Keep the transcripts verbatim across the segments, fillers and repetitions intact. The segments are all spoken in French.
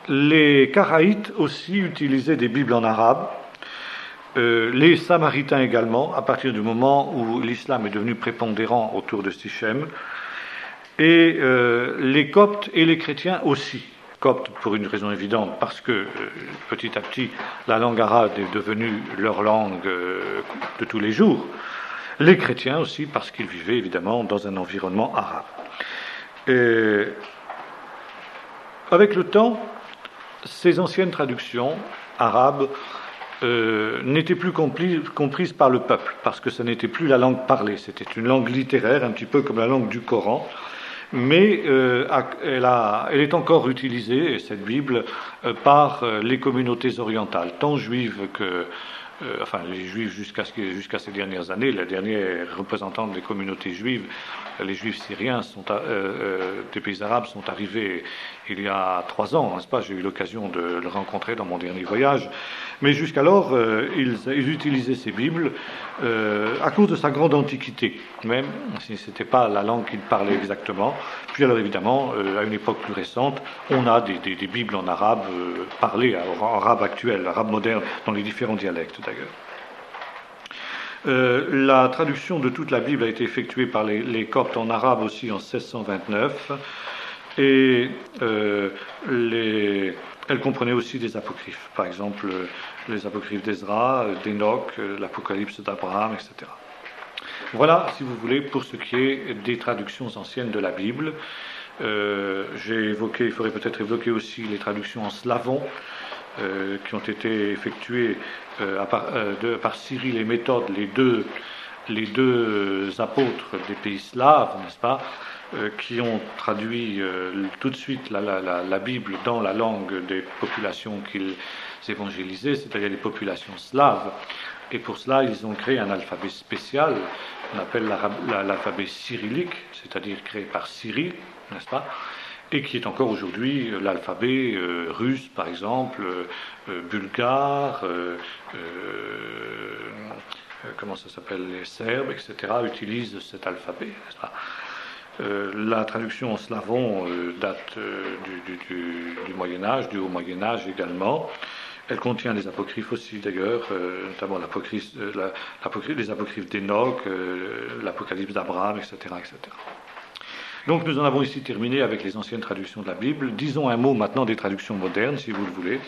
les Karaïtes aussi utilisaient des Bibles en arabe, euh, les Samaritains également, à partir du moment où l'islam est devenu prépondérant autour de Sichem, et euh, les Coptes et les chrétiens aussi. Coptes pour une raison évidente, parce que euh, petit à petit, la langue arabe est devenue leur langue euh, de tous les jours. Les chrétiens aussi, parce qu'ils vivaient évidemment dans un environnement arabe. Et avec le temps, ces anciennes traductions arabes euh, n'étaient plus compli- comprises par le peuple, parce que ce n'était plus la langue parlée, c'était une langue littéraire, un petit peu comme la langue du Coran. Mais euh, elle, a, elle est encore utilisée, cette Bible, euh, par euh, les communautés orientales, tant juives que, euh, enfin les juifs jusqu'à, ce que, jusqu'à ces dernières années, les derniers représentants des communautés juives, les juifs syriens sont, euh, euh, des pays arabes sont arrivés il y a trois ans, n'est-ce pas ? J'ai eu l'occasion de le rencontrer dans mon dernier voyage. Mais jusqu'alors, euh, ils, ils utilisaient ces Bibles euh, à cause de sa grande antiquité, même si ce n'était pas la langue qu'ils parlaient exactement. Puis alors évidemment, euh, à une époque plus récente, on a des, des, des Bibles en arabe euh, parlées, en arabe actuel, arabe moderne, dans les différents dialectes d'ailleurs. Euh, la traduction de toute la Bible a été effectuée par les, les Coptes en arabe aussi en seize cent vingt-neuf, et euh, les... elle comprenait aussi des apocryphes, par exemple les apocryphes d'Ezra, d'Enoch, l'Apocalypse d'Abraham, et cetera. Voilà, si vous voulez, pour ce qui est des traductions anciennes de la Bible. Euh, j'ai évoqué, il faudrait peut-être évoquer aussi les traductions en slavon, euh, qui ont été effectuées euh, à par, euh, de, par Cyril et Méthode, les deux, les deux apôtres des pays slaves, n'est-ce pas, euh, qui ont traduit euh, tout de suite la, la, la, la Bible dans la langue des populations qu'ils évangélisaient, c'est-à-dire les populations slaves. Et pour cela, ils ont créé un alphabet spécial, qu'on appelle l'alphabet cyrillique, c'est-à-dire créé par Cyril, n'est-ce pas, et qui est encore aujourd'hui l'alphabet euh, russe, par exemple, euh, bulgare, euh, euh, comment ça s'appelle, les Serbes, et cetera, utilisent cet alphabet, n'est-ce pas. Euh, la traduction en slavon euh, date euh, du, du, du, du Moyen-Âge, du Haut Moyen-Âge également. Elle contient des apocryphes aussi d'ailleurs, euh, notamment l'apocryphe, euh, la, l'apocryphe, les apocryphes d'Enoch, euh, l'Apocalypse d'Abraham, et cetera, et cetera. Donc nous en avons ici terminé avec les anciennes traductions de la Bible. Disons un mot maintenant des traductions modernes, si vous le voulez.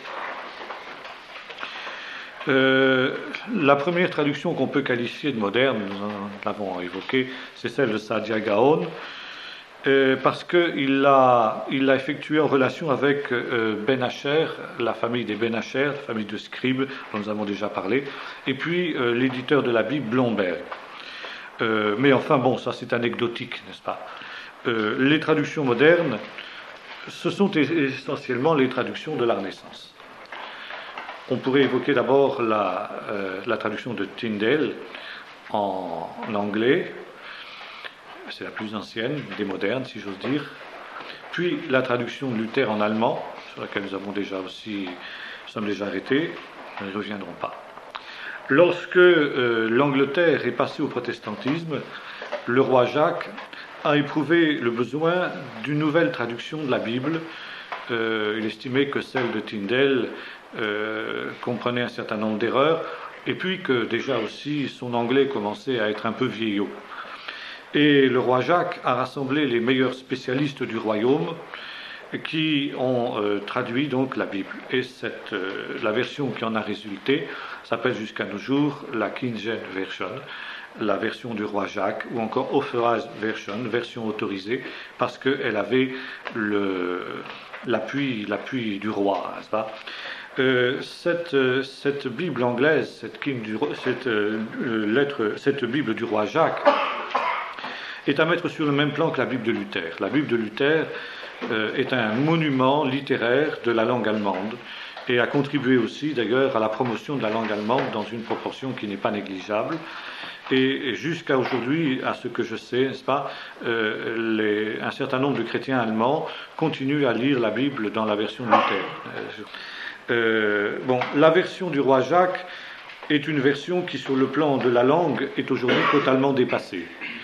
Euh, la première traduction qu'on peut qualifier de moderne, nous en l'avons évoqué, c'est celle de Saadia Gaon, euh, parce qu'il l'a, il l'a effectuée en relation avec euh, Ben Asher, la famille des Ben Asher, la famille de scribes dont nous avons déjà parlé, et puis euh, l'éditeur de la Bible, Blomberg. Euh, mais enfin, bon, ça c'est anecdotique, n'est-ce pas ? Euh, les traductions modernes, ce sont essentiellement les traductions de la Renaissance. On pourrait évoquer d'abord la, euh, la traduction de Tyndale en, en anglais, c'est la plus ancienne des modernes, si j'ose dire. Puis la traduction de Luther en allemand, sur laquelle nous avons déjà aussi, nous sommes déjà arrêtés, nous n'y reviendrons pas. Lorsque euh, l'Angleterre est passée au protestantisme, le roi Jacques a éprouvé le besoin d'une nouvelle traduction de la Bible. Euh, il estimait que celle de Tyndale euh, comprenait un certain nombre d'erreurs, et puis que déjà aussi son anglais commençait à être un peu vieillot. Et le roi Jacques a rassemblé les meilleurs spécialistes du royaume qui ont euh, traduit donc la Bible. Et cette, euh, la version qui en a résulté s'appelle jusqu'à nos jours la King James Version, la version du roi Jacques, ou encore Authorized Version, version autorisée, parce qu'elle avait le, l'appui, l'appui du roi, n'est-ce pas ? Euh, cette, euh, cette Bible anglaise, cette, King du, cette, euh, lettre, cette Bible du roi Jacques, est à mettre sur le même plan que la Bible de Luther. La Bible de Luther euh, est un monument littéraire de la langue allemande et a contribué aussi d'ailleurs à la promotion de la langue allemande dans une proportion qui n'est pas négligeable. Et jusqu'à aujourd'hui, à ce que je sais, n'est-ce pas, euh, les, un certain nombre de chrétiens allemands continuent à lire la Bible dans la version de Luther. Euh, bon, la version du roi Jacques est une version qui, sur le plan de la langue, est aujourd'hui totalement dépassée.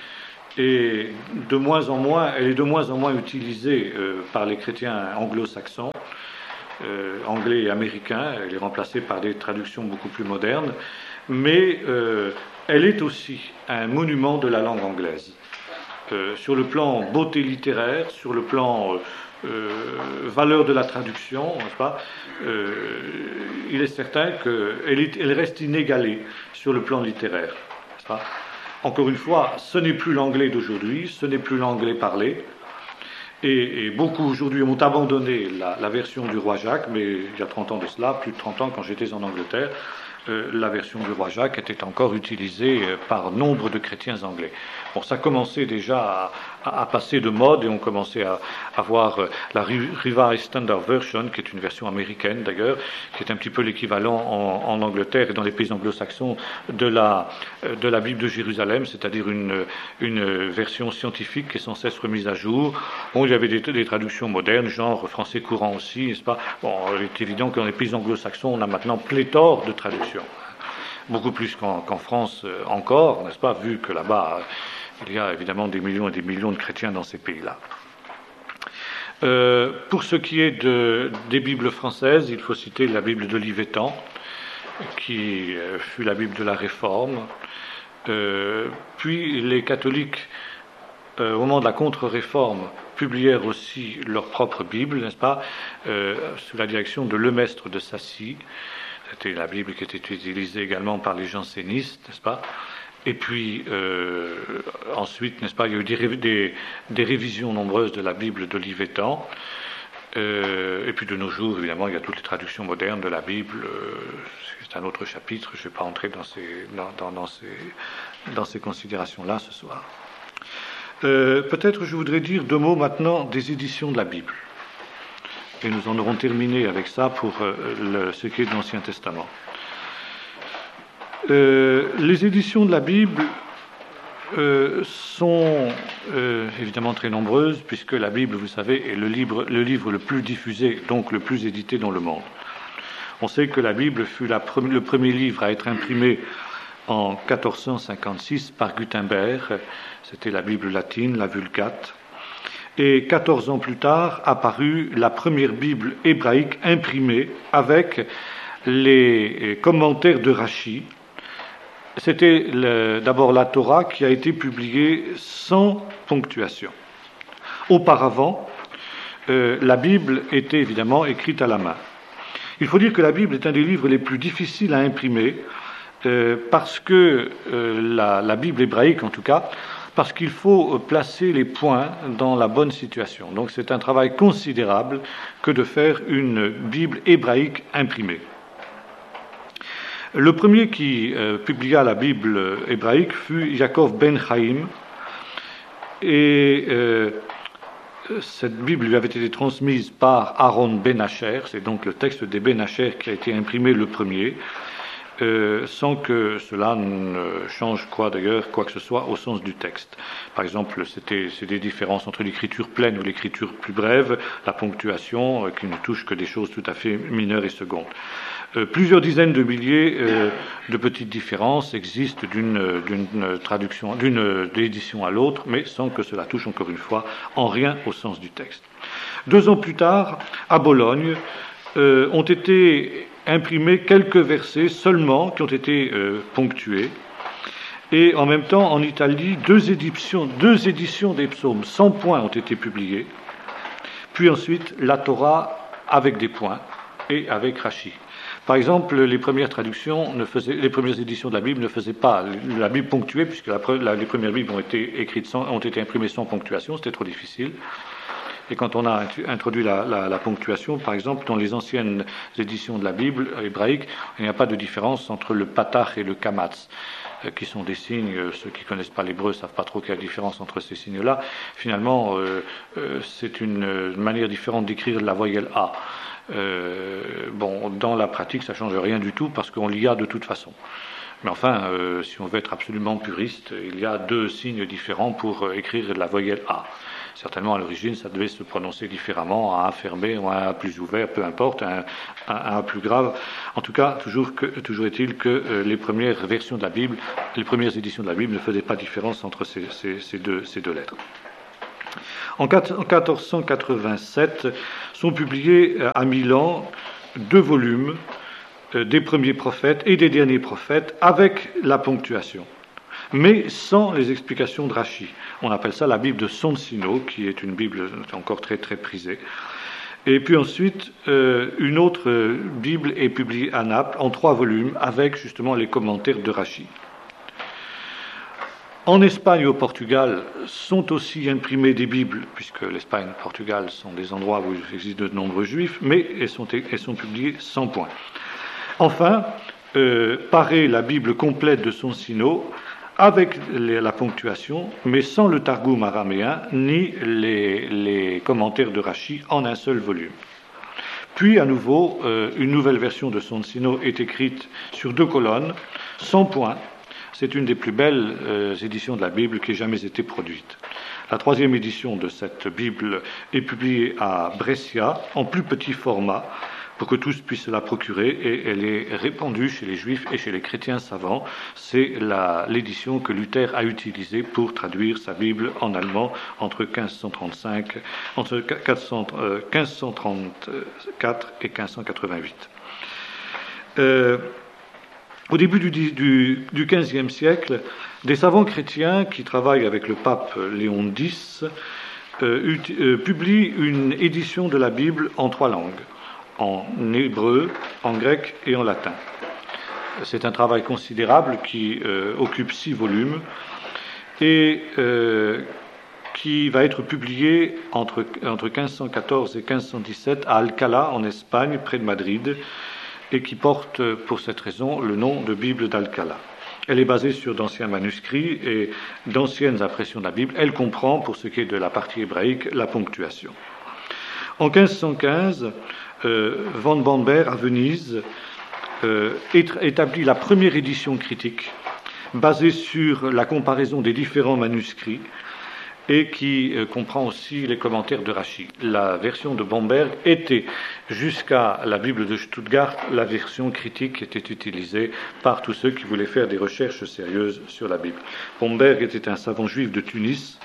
Et de moins en moins, elle est de moins en moins utilisée euh, par les chrétiens anglo-saxons. euh, anglais et américain. Elle est remplacée par des traductions beaucoup plus modernes, mais euh, elle est aussi un monument de la langue anglaise. Euh, sur le plan beauté littéraire, sur le plan euh, euh, valeur de la traduction, n'est-ce pas, euh, il est certain qu'elle elle reste inégalée sur le plan littéraire. N'est-ce pas. Encore une fois, ce n'est plus l'anglais d'aujourd'hui, ce n'est plus l'anglais parlé. Et, et beaucoup aujourd'hui ont abandonné la, la version du roi Jacques, mais il y a trente ans de cela, plus de trente ans quand j'étais en Angleterre, euh, la version du roi Jacques était encore utilisée euh, par nombre de chrétiens anglais. Bon, ça commençait déjà à, à, à passer de mode et on commençait à, à voir euh, la Revised Standard Version, qui est une version américaine d'ailleurs, qui est un petit peu l'équivalent en, en Angleterre et dans les pays anglo-saxons de la, euh, de la Bible de Jérusalem, c'est-à-dire une, une version scientifique qui est sans cesse remise à jour. Bon, il y avait des, des traductions modernes, genre français courant aussi, n'est-ce pas? Bon, il est évident que dans les pays anglo-saxons, on a maintenant pléthore de traductions. Beaucoup plus qu'en, qu'en France euh, encore, n'est-ce pas, vu que là-bas, euh, il y a évidemment des millions et des millions de chrétiens dans ces pays-là. Euh, pour ce qui est de, des Bibles françaises, il faut citer la Bible d'Olivetan, qui euh, fut la Bible de la Réforme. Euh, puis les catholiques, euh, au moment de la contre-réforme, publièrent aussi leur propre Bible, n'est-ce pas, euh, sous la direction de Lemestre de Sacy. C'était la Bible qui était utilisée également par les jansénistes, n'est-ce pas? Et puis, euh, ensuite, n'est-ce pas, il y a eu des, des, des révisions nombreuses de la Bible d'Olivetan. Euh, et puis, de nos jours, évidemment, il y a toutes les traductions modernes de la Bible. Euh, c'est un autre chapitre, je ne vais pas entrer dans ces, dans, dans, dans ces, dans ces considérations-là ce soir. Euh, peut-être je voudrais dire deux mots maintenant des éditions de la Bible. Et nous en aurons terminé avec ça pour euh, le, ce qui est de l'Ancien Testament. Euh, les éditions de la Bible euh, sont euh, évidemment très nombreuses, puisque la Bible, vous savez, est le livre, le livre le plus diffusé, donc le plus édité dans le monde. On sait que la Bible fut la pre- le premier livre à être imprimé en quatorze cent cinquante-six par Gutenberg. C'était la Bible latine, la Vulgate. Et quatorze ans plus tard apparut la première Bible hébraïque imprimée avec les commentaires de Rachi. C'était le, d'abord la Torah qui a été publiée sans ponctuation. Auparavant, euh, la Bible était évidemment écrite à la main. Il faut dire que la Bible est un des livres les plus difficiles à imprimer euh, parce que euh, la, la Bible hébraïque, en tout cas, parce qu'il faut placer les points dans la bonne situation. Donc c'est un travail considérable que de faire une Bible hébraïque imprimée. Le premier qui euh, publia la Bible hébraïque fut Yaakov ben Chaim, et euh, cette Bible lui avait été transmise par Aaron ben Asher, c'est donc le texte des ben Asher qui a été imprimé le premier, Euh, sans que cela ne change quoi d'ailleurs quoi que ce soit au sens du texte. Par exemple, c'était, c'est des différences entre l'écriture pleine ou l'écriture plus brève, la ponctuation euh, qui ne touche que des choses tout à fait mineures et secondes. Euh, plusieurs dizaines de milliers euh, de petites différences existent d'une, d'une traduction, d'une édition à l'autre, mais sans que cela touche encore une fois en rien au sens du texte. Deux ans plus tard, à Bologne, euh, ont été imprimés quelques versets seulement qui ont été euh, ponctués. Et en même temps, en Italie, deux éditions, deux éditions des psaumes sans points ont été publiées. Puis ensuite, la Torah avec des points et avec Rachi. Par exemple, les premières traductions, ne faisaient, les premières éditions de la Bible ne faisaient pas la Bible ponctuée, puisque la, la, les premières Bibles ont été écrites sans, ont été imprimées sans ponctuation, c'était trop difficile. Et quand on a introduit la, la, la ponctuation, par exemple, dans les anciennes éditions de la Bible hébraïque, il n'y a pas de différence entre le patach et le kamatz, euh, qui sont des signes, euh, ceux qui ne connaissent pas l'hébreu ne savent pas trop quelle est la différence entre ces signes-là. Finalement, euh, euh, c'est une, une manière différente d'écrire la voyelle A. Euh, bon, dans la pratique, ça ne change rien du tout, parce qu'on l'y a de toute façon. Mais enfin, euh, si on veut être absolument puriste, il y a deux signes différents pour euh, écrire la voyelle A. Certainement, à l'origine, ça devait se prononcer différemment, un A fermé ou un A plus ouvert, peu importe, un, un, un A plus grave. En tout cas, toujours, que, toujours est-il que euh, les premières versions de la Bible, les premières éditions de la Bible ne faisaient pas différence entre ces, ces, ces, deux, ces deux lettres. En quatorze cent quatre-vingt-sept sont publiés à Milan deux volumes des premiers prophètes et des derniers prophètes avec la ponctuation, mais sans les explications de Rachi. On appelle ça la Bible de Sonsino, qui est une Bible encore très très prisée. Et puis ensuite, euh, une autre Bible est publiée à Naples en trois volumes avec justement les commentaires de Rachi. En Espagne et au Portugal sont aussi imprimées des Bibles, puisque l'Espagne et le Portugal sont des endroits où il existe de nombreux juifs, mais elles sont, elles sont publiées sans point. Enfin, euh, paraît la Bible complète de Sonsino, avec les, la ponctuation, mais sans le Targum araméen, ni les, les commentaires de Rachi en un seul volume. Puis, à nouveau, euh, une nouvelle version de Sonsino est écrite sur deux colonnes, sans point. C'est une des plus belles euh, éditions de la Bible qui ait jamais été produite. La troisième édition de cette Bible est publiée à Brescia, en plus petit format, pour que tous puissent la procurer, et elle est répandue chez les juifs et chez les chrétiens savants. C'est la, l'édition que Luther a utilisée pour traduire sa Bible en allemand entre quinze cent trente-cinq, entre quinze cent trente-quatre et quinze cent quatre-vingt-huit. Euh, Au début du, du, du quinzième siècle, des savants chrétiens qui travaillent avec le pape Léon X euh, ut, euh, publient une édition de la Bible en trois langues, en hébreu, en grec et en latin. C'est un travail considérable qui euh, occupe six volumes et euh, qui va être publié entre, entre quinze cent quatorze et quinze cent dix-sept à Alcalá, en Espagne, près de Madrid, et qui porte pour cette raison le nom de Bible d'Alcalá. Elle est basée sur d'anciens manuscrits et d'anciennes impressions de la Bible. Elle comprend, pour ce qui est de la partie hébraïque, la ponctuation. En quinze cent quinze, euh, Van Bamberg, à Venise, euh, établit la première édition critique, basée sur la comparaison des différents manuscrits, et qui euh, comprend aussi les commentaires de Rachi. La version de Bamberg était, jusqu'à la Bible de Stuttgart, la version critique qui était utilisée par tous ceux qui voulaient faire des recherches sérieuses sur la Bible. Bamberg était un savant juif de Tunis.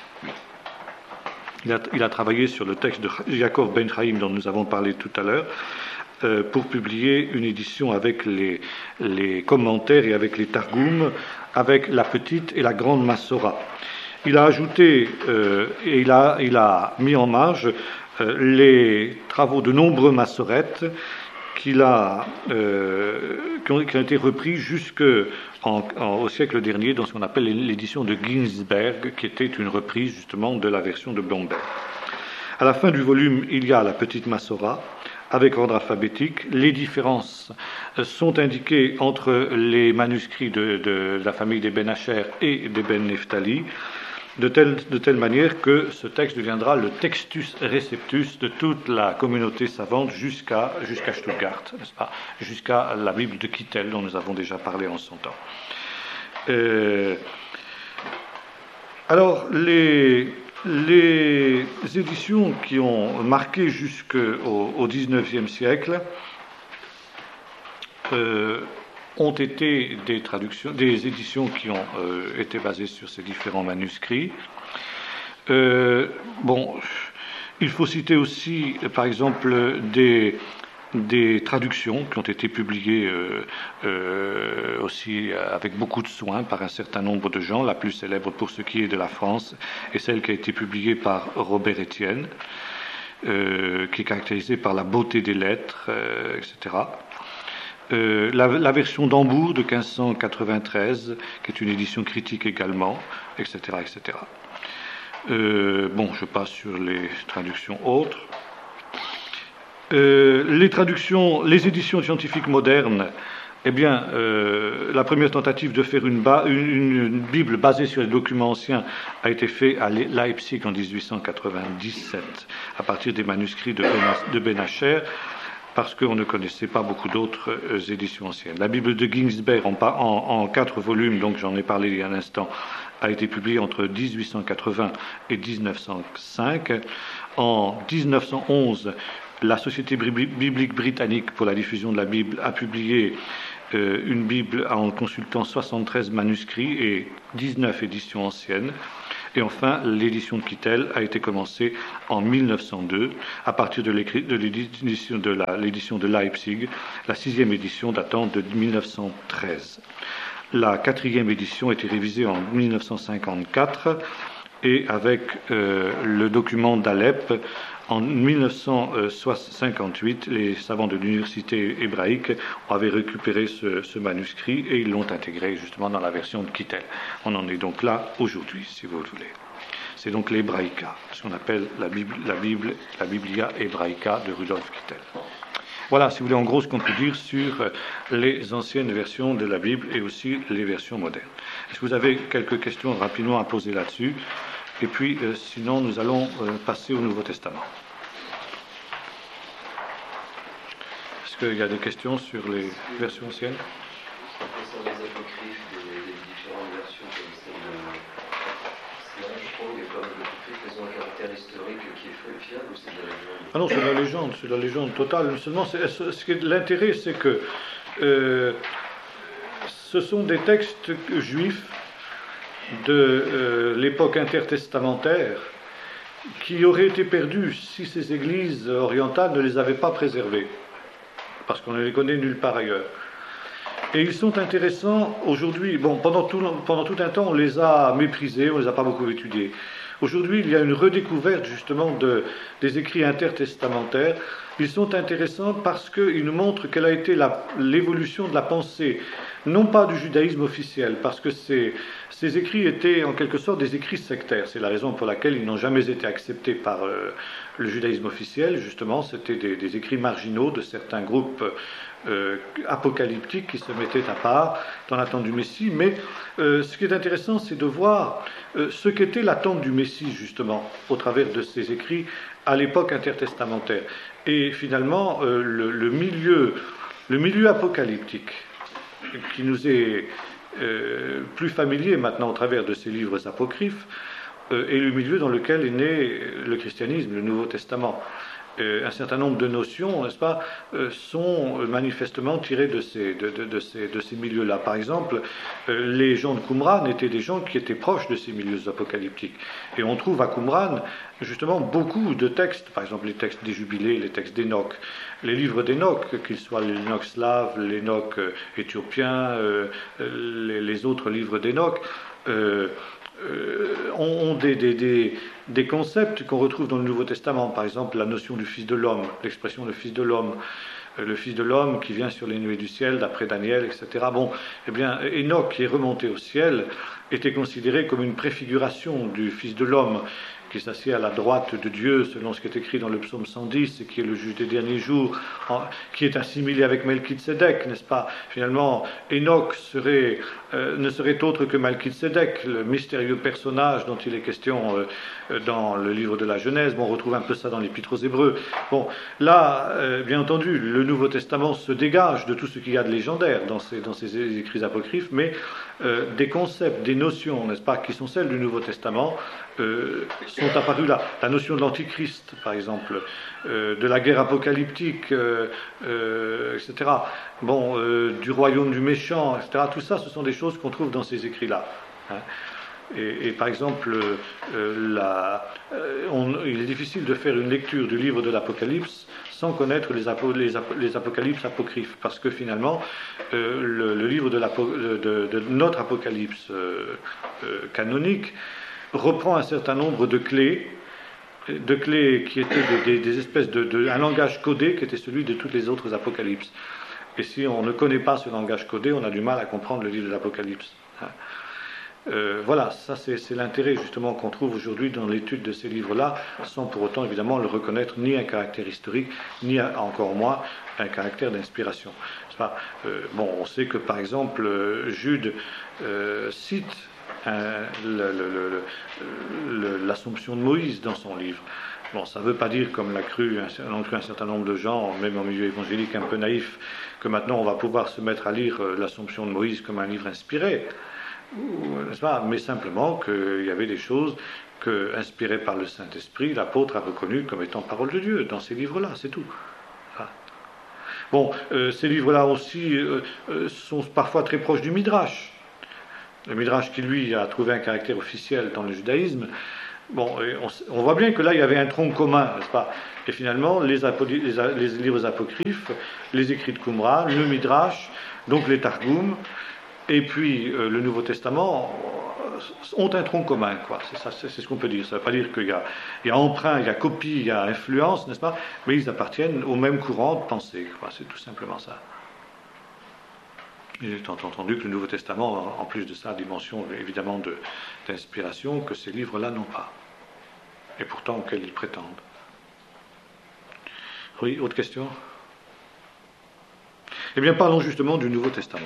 Il a, il a travaillé sur le texte de Jacob Ben Chaim dont nous avons parlé tout à l'heure, euh, pour publier une édition avec les, les commentaires et avec les targums, avec la petite et la grande Massora. Il a ajouté euh, et il a, il a mis en marge euh, les travaux de nombreux massorettes qu'il a, euh, qui, ont, qui ont été repris jusqu'au siècle dernier dans ce qu'on appelle l'édition de Ginsberg, qui était une reprise justement de la version de Bamberg. À la fin du volume, il y a la petite Massora avec ordre alphabétique. Les différences sont indiquées entre les manuscrits de, de, de la famille des Ben Asher et des Ben Nephtali, de telle, de telle manière que ce texte deviendra le textus receptus de toute la communauté savante jusqu'à, jusqu'à Stuttgart, n'est-ce pas, jusqu'à la Bible de Kittel, dont nous avons déjà parlé en son temps. Euh, alors, les, les éditions qui ont marqué jusqu'au au dix-neuvième siècle euh, ont été des traductions, des éditions qui ont euh, été basées sur ces différents manuscrits. Euh, bon, il faut citer aussi, par exemple, des, des traductions qui ont été publiées euh, euh, aussi avec beaucoup de soin par un certain nombre de gens. La plus célèbre pour ce qui est de la France est celle qui a été publiée par Robert Estienne, euh, qui est caractérisée par la beauté des lettres, euh, et cetera. Euh, la, la version d'Hambourg de quinze cent quatre-vingt-treize, qui est une édition critique également, et cetera, et cetera. Euh, bon, je passe sur les traductions autres. Euh, les traductions, les éditions scientifiques modernes, eh bien, euh, la première tentative de faire une, ba- une, une Bible basée sur les documents anciens a été faite à Leipzig en dix-huit cent quatre-vingt-dix-sept, à partir des manuscrits de Ben, de Ben Asher, parce qu'on ne connaissait pas beaucoup d'autres euh, éditions anciennes. La Bible de Ginsberg, en, en, en quatre volumes, donc j'en ai parlé il y a un instant, a été publiée entre dix-huit cent quatre-vingts et dix-neuf cent cinq. En dix-neuf cent onze, la Société biblique britannique pour la diffusion de la Bible a publié euh, une Bible en consultant soixante-treize manuscrits et dix-neuf éditions anciennes. Et enfin, l'édition de Kittel a été commencée en mille neuf cent deux, à partir de l'édition de, l'édition de Leipzig, la sixième édition datant de mille neuf cent treize. La quatrième édition a été révisée en mille neuf cent cinquante-quatre, et avec euh, le document d'Alep, en mille neuf cent cinquante-huit, les savants de l'université hébraïque avaient récupéré ce, ce manuscrit et ils l'ont intégré justement dans la version de Kittel. On en est donc là aujourd'hui, si vous le voulez. C'est donc l'Hébraïca, ce qu'on appelle la Bible, la Bible, la Biblia Hébraïca de Rudolf Kittel. Voilà, si vous voulez, en gros, ce qu'on peut dire sur les anciennes versions de la Bible et aussi les versions modernes. Est-ce que vous avez quelques questions rapidement à poser là-dessus? Et puis, euh, sinon, nous allons euh, passer au Nouveau Testament. Est-ce qu'il y a des questions sur les versions anciennes? Concernant les apocryphes des, des différentes versions comme celle de Slash, je trouve que comme les apocryphes, elles ont un caractère historique qui est fiable ou c'est de la légende? Ah non, c'est de la légende, c'est de la légende totale. Seulement, c'est, ce qui est, l'intérêt, c'est que euh, ce sont des textes juifs de euh, l'époque intertestamentaire qui auraient été perdus si ces églises orientales ne les avaient pas préservés, parce qu'on ne les connaît nulle part ailleurs. Et ils sont intéressants aujourd'hui. Bon, pendant tout, pendant tout un temps, on les a méprisés, on ne les a pas beaucoup étudiés. Aujourd'hui, il y a une redécouverte justement de, des écrits intertestamentaires. Ils sont intéressants parce qu'ils nous montrent quelle a été la, l'évolution de la pensée, non pas du judaïsme officiel, parce que ces, ces écrits étaient en quelque sorte des écrits sectaires. C'est la raison pour laquelle ils n'ont jamais été acceptés par euh, le judaïsme officiel. Justement, c'était des, des écrits marginaux de certains groupes euh, apocalyptiques qui se mettaient à part dans l'attente du Messie. Mais euh, ce qui est intéressant, c'est de voir euh, ce qu'était l'attente du Messie, justement, au travers de ces écrits à l'époque intertestamentaire. Et finalement, euh, le, le, milieu, le milieu apocalyptique, qui nous est euh, plus familier maintenant au travers de ces livres apocryphes, euh, est le milieu dans lequel est né le christianisme, le Nouveau Testament. Euh, un certain nombre de notions, n'est-ce pas, euh, sont manifestement tirées de ces, de, de, de ces, de ces milieux-là. Par exemple, euh, les gens de Qumran étaient des gens qui étaient proches de ces milieux apocalyptiques. Et on trouve à Qumran, justement, beaucoup de textes, par exemple les textes des Jubilés, les textes d'Enoch, les livres d'Enoch, qu'ils soient l'Enoch slave, l'Enoch euh, éthiopien, euh, les, les autres livres d'Enoch, euh, Euh, ont, ont des, des, des, des concepts qu'on retrouve dans le Nouveau Testament. Par exemple, la notion du Fils de l'homme, l'expression le Fils de l'homme, euh, le Fils de l'homme qui vient sur les nuées du ciel, d'après Daniel, et cetera. Bon, eh bien, Enoch, qui est remonté au ciel, était considéré comme une préfiguration du Fils de l'homme, qui s'assied à la droite de Dieu, selon ce qui est écrit dans le psaume cent dix, et qui est le juge des derniers jours, en, qui est assimilé avec Melchizedek, n'est-ce pas? Finalement, Enoch serait, euh, ne serait autre que Melchizedek, le mystérieux personnage dont il est question euh, dans le livre de la Genèse. Bon, on retrouve un peu ça dans l'Épître aux Hébreux. Bon, là, euh, bien entendu, le Nouveau Testament se dégage de tout ce qu'il y a de légendaire dans ces, dans ces écrits apocryphes, mais euh, des concepts, des notions, n'est-ce pas, qui sont celles du Nouveau Testament, euh, sont apparus là. La notion de l'Antichrist, par exemple, euh, de la guerre apocalyptique, euh, euh, et cetera. Bon, euh, du royaume du méchant, et cetera. Tout ça, ce sont des choses qu'on trouve dans ces écrits-là. Hein. Et, et par exemple, euh, la, euh, on, il est difficile de faire une lecture du livre de l'Apocalypse sans connaître les, apo, les, ap, les apocalypses apocryphes, parce que finalement, euh, le, le livre de, de, de notre Apocalypse euh, euh, canonique reprend un certain nombre de clés, de clés qui étaient des, des, des espèces de, de un langage codé qui était celui de toutes les autres apocalypses. Et si on ne connaît pas ce langage codé, on a du mal à comprendre le livre de l'Apocalypse. Hein. Euh, voilà, ça c'est, c'est l'intérêt justement qu'on trouve aujourd'hui dans l'étude de ces livres-là, sans pour autant évidemment le reconnaître ni un caractère historique, ni un, encore moins un caractère d'inspiration. Enfin, euh, bon, on sait que par exemple Jude euh, cite un, le, le, le, le, l'Assomption de Moïse dans son livre. Bon, ça ne veut pas dire, comme l'a cru, l'ont cru un certain nombre de gens, même en milieu évangélique un peu naïf, que maintenant on va pouvoir se mettre à lire l'Assomption de Moïse comme un livre inspiré. N'est-ce pas? Mais simplement qu'il y avait des choses que, inspirées par le Saint-Esprit, l'apôtre a reconnues comme étant parole de Dieu dans ces livres-là, c'est tout. Bon, euh, ces livres-là aussi euh, euh, sont parfois très proches du Midrash. le Midrash qui, lui, a trouvé un caractère officiel dans le judaïsme. Bon, on, on voit bien que là, il y avait un tronc commun, n'est-ce pas? Et finalement, les, apody- les, les livres apocryphes, les écrits de Qumran, le Midrash, donc les Targum, et puis euh, le Nouveau Testament, euh, ont un tronc commun, quoi. C'est, ça, c'est, c'est ce qu'on peut dire. Ça ne veut pas dire qu'il y a, il y a emprunt, il y a copie, il y a influence, n'est-ce pas? Mais ils appartiennent au même courant de pensée, quoi. C'est tout simplement ça. Il est entendu que le Nouveau Testament, en plus de sa dimension évidemment de, d'inspiration, que ces livres-là n'ont pas. Et pourtant auxquels ils prétendent. Oui, autre question? Eh bien, parlons justement du Nouveau Testament.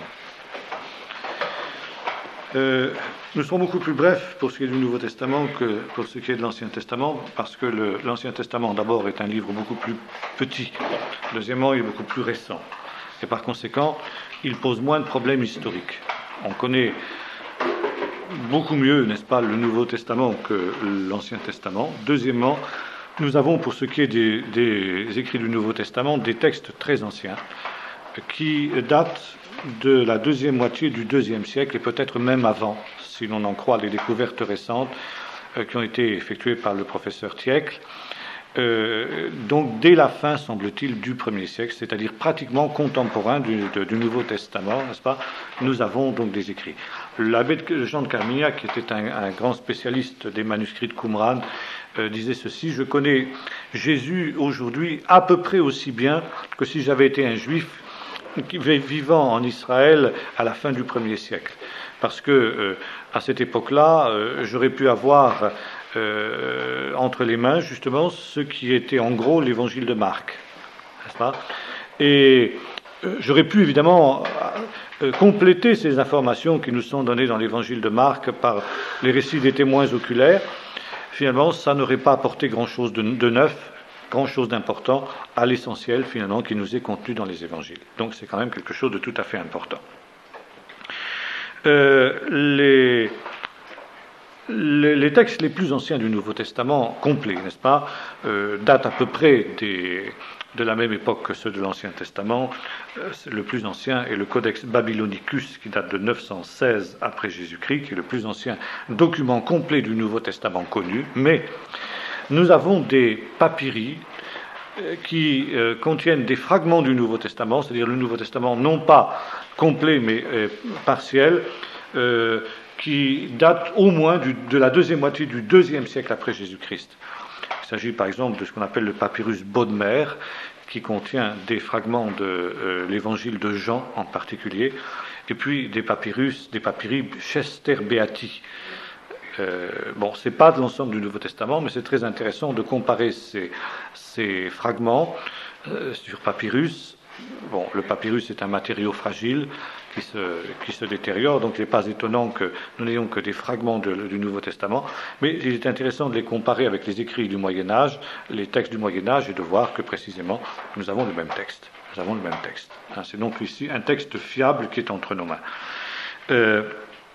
Euh, nous serons beaucoup plus brefs pour ce qui est du Nouveau Testament que pour ce qui est de l'Ancien Testament, parce que le, l'Ancien Testament, d'abord, est un livre beaucoup plus petit. Deuxièmement, il est beaucoup plus récent. Et par conséquent, il pose moins de problèmes historiques. On connaît beaucoup mieux, n'est-ce pas, le Nouveau Testament que l'Ancien Testament. Deuxièmement, nous avons, pour ce qui est des, des écrits du Nouveau Testament, des textes très anciens qui datent de la deuxième moitié du deuxième siècle et peut-être même avant, si l'on en croit les découvertes récentes euh, qui ont été effectuées par le professeur Tieck. Euh, donc dès la fin, semble-t-il, du premier siècle, c'est-à-dire pratiquement contemporain du, de, du Nouveau Testament, n'est-ce pas? Nous avons donc des écrits. L'abbé de Jean de Carmignac, qui était un, un grand spécialiste des manuscrits de Qumran, euh, disait ceci: je connais Jésus aujourd'hui à peu près aussi bien que si j'avais été un juif vivant en Israël à la fin du premier siècle. Parce que euh, à cette époque-là, euh, j'aurais pu avoir Euh, entre les mains, justement, ce qui était en gros l'évangile de Marc. N'est-ce pas? Et euh, j'aurais pu évidemment euh, compléter ces informations qui nous sont données dans l'évangile de Marc par les récits des témoins oculaires. Finalement, ça n'aurait pas apporté grand-chose de, de neuf, grand-chose d'important à l'essentiel, finalement, qui nous est contenu dans les évangiles. Donc c'est quand même quelque chose de tout à fait important. Euh, les... Les textes les plus anciens du Nouveau Testament, complets, n'est-ce pas, euh, datent à peu près des, de la même époque que ceux de l'Ancien Testament. Euh, le plus ancien est le Codex Babylonicus, qui date de neuf cent seize après Jésus-Christ, qui est le plus ancien document complet du Nouveau Testament connu. Mais nous avons des papyri euh, qui euh, contiennent des fragments du Nouveau Testament, c'est-à-dire le Nouveau Testament non pas complet mais euh, partiel, euh, qui date au moins du, de la deuxième moitié du deuxième siècle après Jésus-Christ. Il s'agit par exemple de ce qu'on appelle le papyrus Bodmer, qui contient des fragments de euh, l'évangile de Jean en particulier, et puis des papyrus, des papyri Chester Beati. Euh, bon, c'est pas de l'ensemble du Nouveau Testament, mais c'est très intéressant de comparer ces, ces fragments euh, sur papyrus. Bon, le papyrus est un matériau fragile qui se, qui se détériore, donc il n'est pas étonnant que nous n'ayons que des fragments de, du Nouveau Testament, mais il est intéressant de les comparer avec les écrits du Moyen-Âge, les textes du Moyen-Âge, et de voir que précisément nous avons le même texte. Nous avons le même texte. Hein, c'est donc ici un texte fiable qui est entre nos mains. Euh,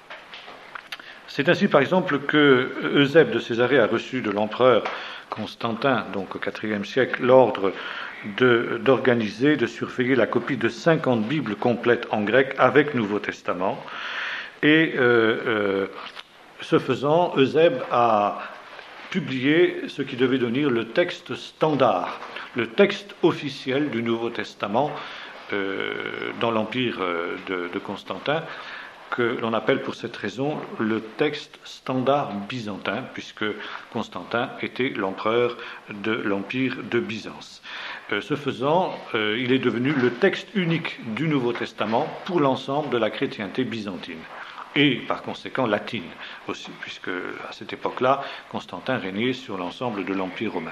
c'est ainsi par exemple que Eusèbe de Césarée a reçu de l'empereur Constantin, donc au quatrième siècle, l'ordre De, d'organiser, de surveiller la copie de cinquante Bibles complètes en grec avec Nouveau Testament. Et euh, euh, ce faisant, Eusèbe a publié ce qui devait devenir le texte standard, le texte officiel du Nouveau Testament euh, dans l'empire de, de Constantin, que l'on appelle pour cette raison le texte standard byzantin, puisque Constantin était l'empereur de l'empire de Byzance. Euh, ce faisant, euh, il est devenu le texte unique du Nouveau Testament pour l'ensemble de la chrétienté byzantine, et par conséquent latine aussi, puisque à cette époque-là, Constantin régnait sur l'ensemble de l'Empire romain.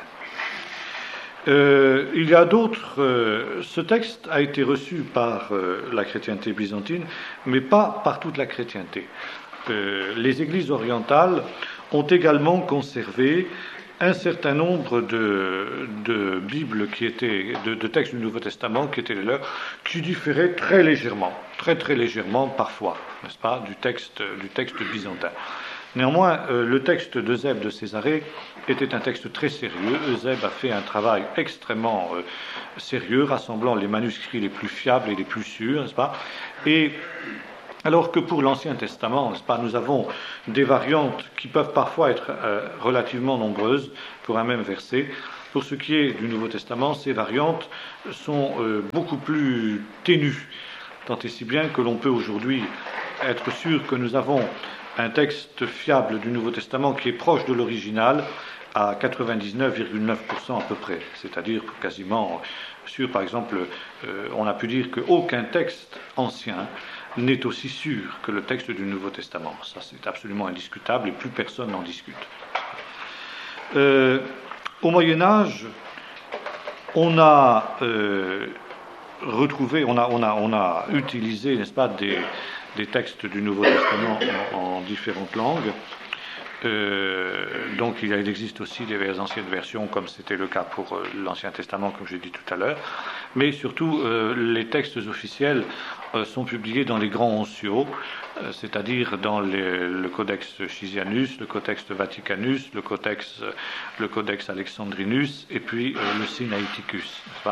Euh, il y a d'autres. Euh, ce texte a été reçu par euh, la chrétienté byzantine, mais pas par toute la chrétienté. Euh, les églises orientales ont également conservé un certain nombre de, de Bibles qui étaient, de, de textes du Nouveau Testament qui étaient les leurs, qui différaient très légèrement, très très légèrement parfois, n'est-ce pas, du texte, du texte byzantin. Néanmoins, euh, le texte d'Eusèbe de Césarée était un texte très sérieux. Eusèbe a fait un travail extrêmement euh, sérieux, rassemblant les manuscrits les plus fiables et les plus sûrs, n'est-ce pas, et Alors que pour l'Ancien Testament, n'est-ce pas, nous avons des variantes qui peuvent parfois être euh, relativement nombreuses pour un même verset. Pour ce qui est du Nouveau Testament, ces variantes sont euh, beaucoup plus ténues, tant et si bien que l'on peut aujourd'hui être sûr que nous avons un texte fiable du Nouveau Testament qui est proche de l'original à quatre-vingt-dix-neuf virgule neuf pour cent à peu près, c'est-à-dire quasiment sûr. Par exemple, euh, on a pu dire qu'aucun texte ancien n'est aussi sûr que le texte du Nouveau Testament. Ça, c'est absolument indiscutable et plus personne n'en discute. Euh, au Moyen-Âge, on a euh, retrouvé, on a, on a, on a utilisé, n'est-ce pas, des, des textes du Nouveau Testament en, en différentes langues. Euh, donc il existe aussi des anciennes versions, comme c'était le cas pour euh, l'Ancien Testament, comme j'ai dit tout à l'heure. Mais surtout, euh, les textes officiels euh, sont publiés dans les grands onciaux, euh, c'est-à-dire dans les, le Codex Chisianus, le Codex Vaticanus, le Codex, le Codex Alexandrinus, et puis euh, le Sinaiticus, n'est-ce pas ?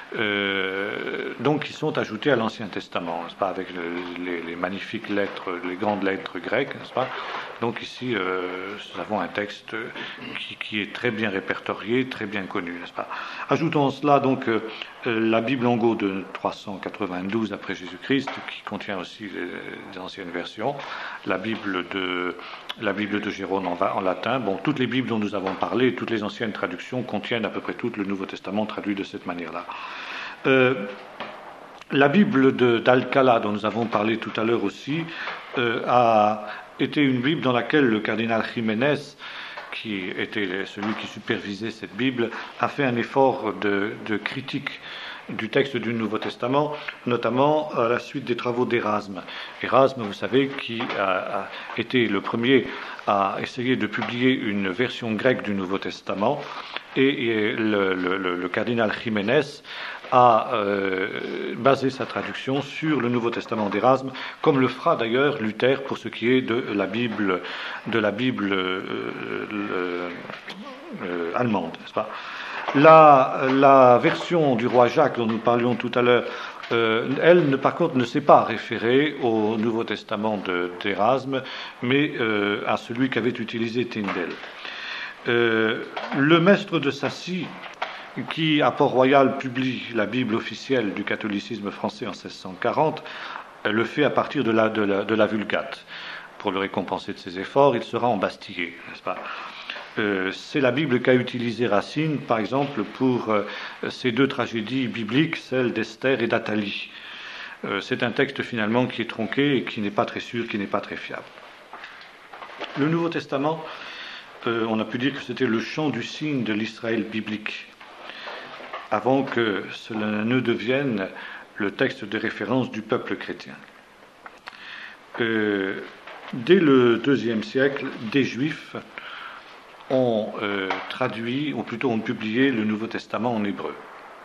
Euh, donc ils sont ajoutés à l'Ancien Testament, n'est-ce pas, avec le, les, les magnifiques lettres, les grandes lettres grecques, n'est-ce pas. Donc ici, euh, nous avons un texte qui, qui est très bien répertorié, très bien connu, n'est-ce pas. Ajoutons cela donc euh, la Bible Longo de trois cent quatre-vingt-douze après Jésus-Christ, qui contient aussi les, les anciennes versions, la Bible de la Bible de Jérôme en, en latin. Bon, toutes les Bibles dont nous avons parlé, toutes les anciennes traductions contiennent à peu près tout le Nouveau Testament traduit de cette manière-là. Euh, la Bible de, d'Alcala, dont nous avons parlé tout à l'heure aussi, euh, a été une Bible dans laquelle le cardinal Jiménez, qui était celui qui supervisait cette Bible, a fait un effort de, de critique du texte du Nouveau Testament, notamment à la suite des travaux d'Érasme. Érasme, vous savez, qui a, a été le premier à essayer de publier une version grecque du Nouveau Testament, et, et le, le, le cardinal Jiménez a euh, basé sa traduction sur le Nouveau Testament d'Érasme, comme le fera d'ailleurs Luther pour ce qui est de la Bible, de la Bible euh, euh, euh, allemande, n'est-ce pas ? La, la version du roi Jacques dont nous parlions tout à l'heure, euh, elle, ne, par contre, ne s'est pas référée au Nouveau Testament de, d'Érasme, mais euh, à celui qu'avait utilisé Tyndale. Euh, le maître de Sassy, qui à Port-Royal publie la Bible officielle du catholicisme français en seize cent quarante, le fait à partir de la, de la, de la Vulgate. Pour le récompenser de ses efforts, il sera embastillé, n'est-ce pas ? Euh, c'est la Bible qu'a utilisé Racine, par exemple, pour euh, ces deux tragédies bibliques, celles d'Esther et d'Athalie. Euh, c'est un texte finalement qui est tronqué et qui n'est pas très sûr, qui n'est pas très fiable. Le Nouveau Testament, euh, on a pu dire que c'était le chant du cygne de l'Israël biblique, avant que cela ne devienne le texte de référence du peuple chrétien. Euh, dès le deuxième siècle, des Juifs ont euh, traduit, ou plutôt ont publié le Nouveau Testament en hébreu.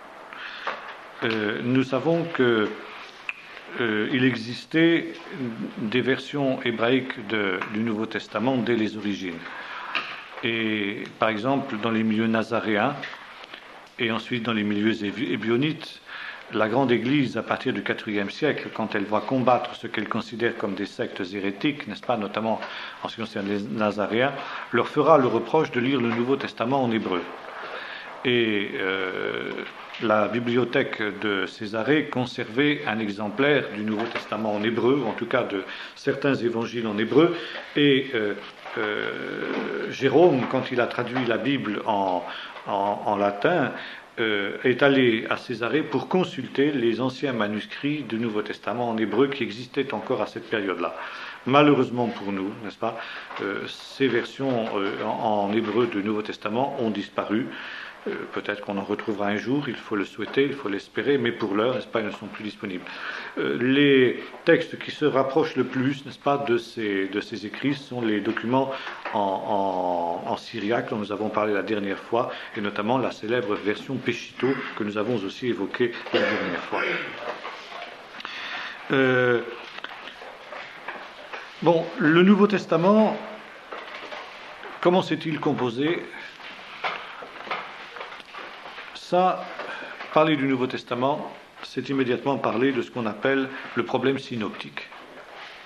Euh, nous savons que euh, il existait des versions hébraïques de, du Nouveau Testament dès les origines. Et par exemple, dans les milieux nazaréens, et ensuite dans les milieux ébionites, la grande Église, à partir du quatrième siècle, quand elle va combattre ce qu'elle considère comme des sectes hérétiques, n'est-ce pas, notamment en ce qui concerne les Nazaréens, leur fera le reproche de lire le Nouveau Testament en hébreu. Et euh, la bibliothèque de Césarée conservait un exemplaire du Nouveau Testament en hébreu, en tout cas de certains évangiles en hébreu, et euh, euh, Jérôme, quand il a traduit la Bible en En, en latin, euh, est allé à Césarée pour consulter les anciens manuscrits du Nouveau Testament en hébreu qui existaient encore à cette période-là. Malheureusement pour nous, n'est-ce pas, euh, ces versions euh, en, en hébreu du Nouveau Testament ont disparu. Euh, peut-être qu'on en retrouvera un jour, il faut le souhaiter, il faut l'espérer, mais pour l'heure, n'est-ce pas, ils ne sont plus disponibles. Euh, les textes qui se rapprochent le plus, n'est-ce pas, de ces, de ces écrits sont les documents en, en, en syriaque dont nous avons parlé la dernière fois, et notamment la célèbre version Péchito que nous avons aussi évoquée la dernière fois. Euh, bon, le Nouveau Testament, comment s'est-il composé ? Ça, parler du Nouveau Testament, c'est immédiatement parler de ce qu'on appelle le problème synoptique.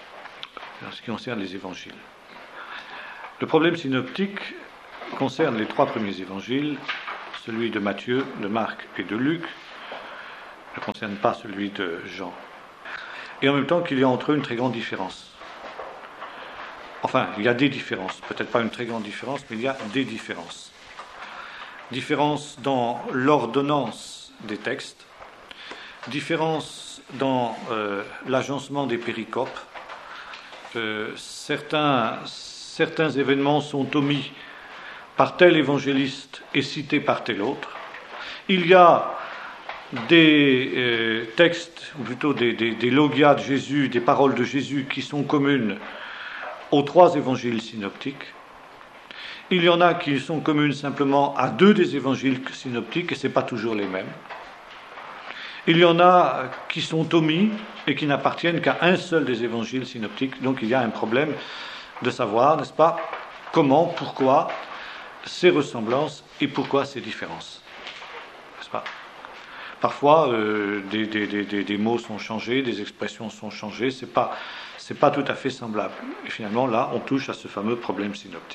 en ce qui concerne les évangiles. Le problème synoptique concerne les trois premiers évangiles, celui de Matthieu, de Marc et de Luc, ne concerne pas celui de Jean. Et en même temps qu'il y a entre eux une très grande différence. Enfin, il y a des différences, peut-être pas une très grande différence, mais il y a des différences. Différence dans l'ordonnance des textes, différence dans euh, l'agencement des péricopes. Euh, certains, certains événements sont omis par tel évangéliste et cités par tel autre. Il y a des euh, textes, ou plutôt des, des, des logia de Jésus, des paroles de Jésus qui sont communes aux trois évangiles synoptiques. Il y en a qui sont communes simplement à deux des évangiles synoptiques, et ce n'est pas toujours les mêmes. Il y en a qui sont omis et qui n'appartiennent qu'à un seul des évangiles synoptiques. Donc il y a un problème de savoir, n'est-ce pas, comment, pourquoi ces ressemblances et pourquoi ces différences. N'est-ce pas ? Parfois, euh, des, des, des, des mots sont changés, des expressions sont changées, c'est pas, c'est pas tout à fait semblable. Et finalement, là, on touche à ce fameux problème synoptique.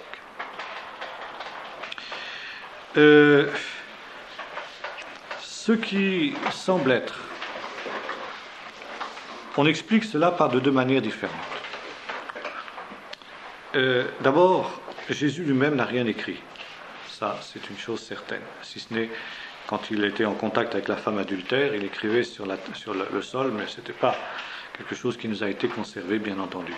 Euh, ce qui semble être, on explique cela par de deux manières différentes. Euh, d'abord, Jésus lui-même n'a rien écrit. Ça, c'est une chose certaine. Si ce n'est quand il était en contact avec la femme adultère, il écrivait sur, la, sur le, le sol, mais ce n'était pas quelque chose qui nous a été conservé, bien entendu.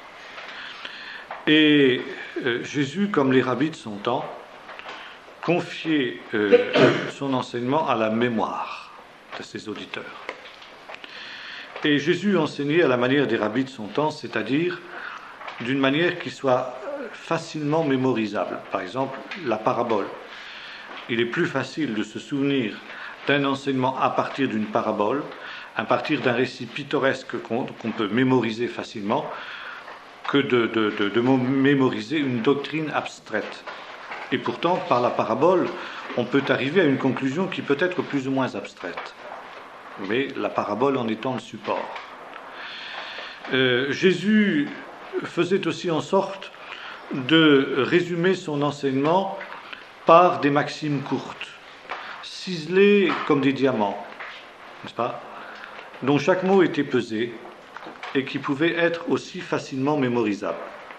Et euh, Jésus, comme les rabbis de son temps, confiait euh, son enseignement à la mémoire de ses auditeurs. Et Jésus enseignait à la manière des rabbis de son temps, c'est-à-dire d'une manière qui soit facilement mémorisable. Par exemple, la parabole. Il est plus facile de se souvenir d'un enseignement à partir d'une parabole, à partir d'un récit pittoresque qu'on, qu'on peut mémoriser facilement, que de, de, de, de mémoriser une doctrine abstraite. Et pourtant, par la parabole, on peut arriver à une conclusion qui peut être plus ou moins abstraite. Mais la parabole en étant le support. Euh, Jésus faisait aussi en sorte de résumer son enseignement par des maximes courtes, ciselées comme des diamants, n'est-ce pas, dont chaque mot était pesé et qui pouvait être aussi facilement mémorisable.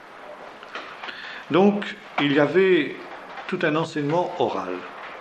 Donc, il y avait tout un enseignement oral.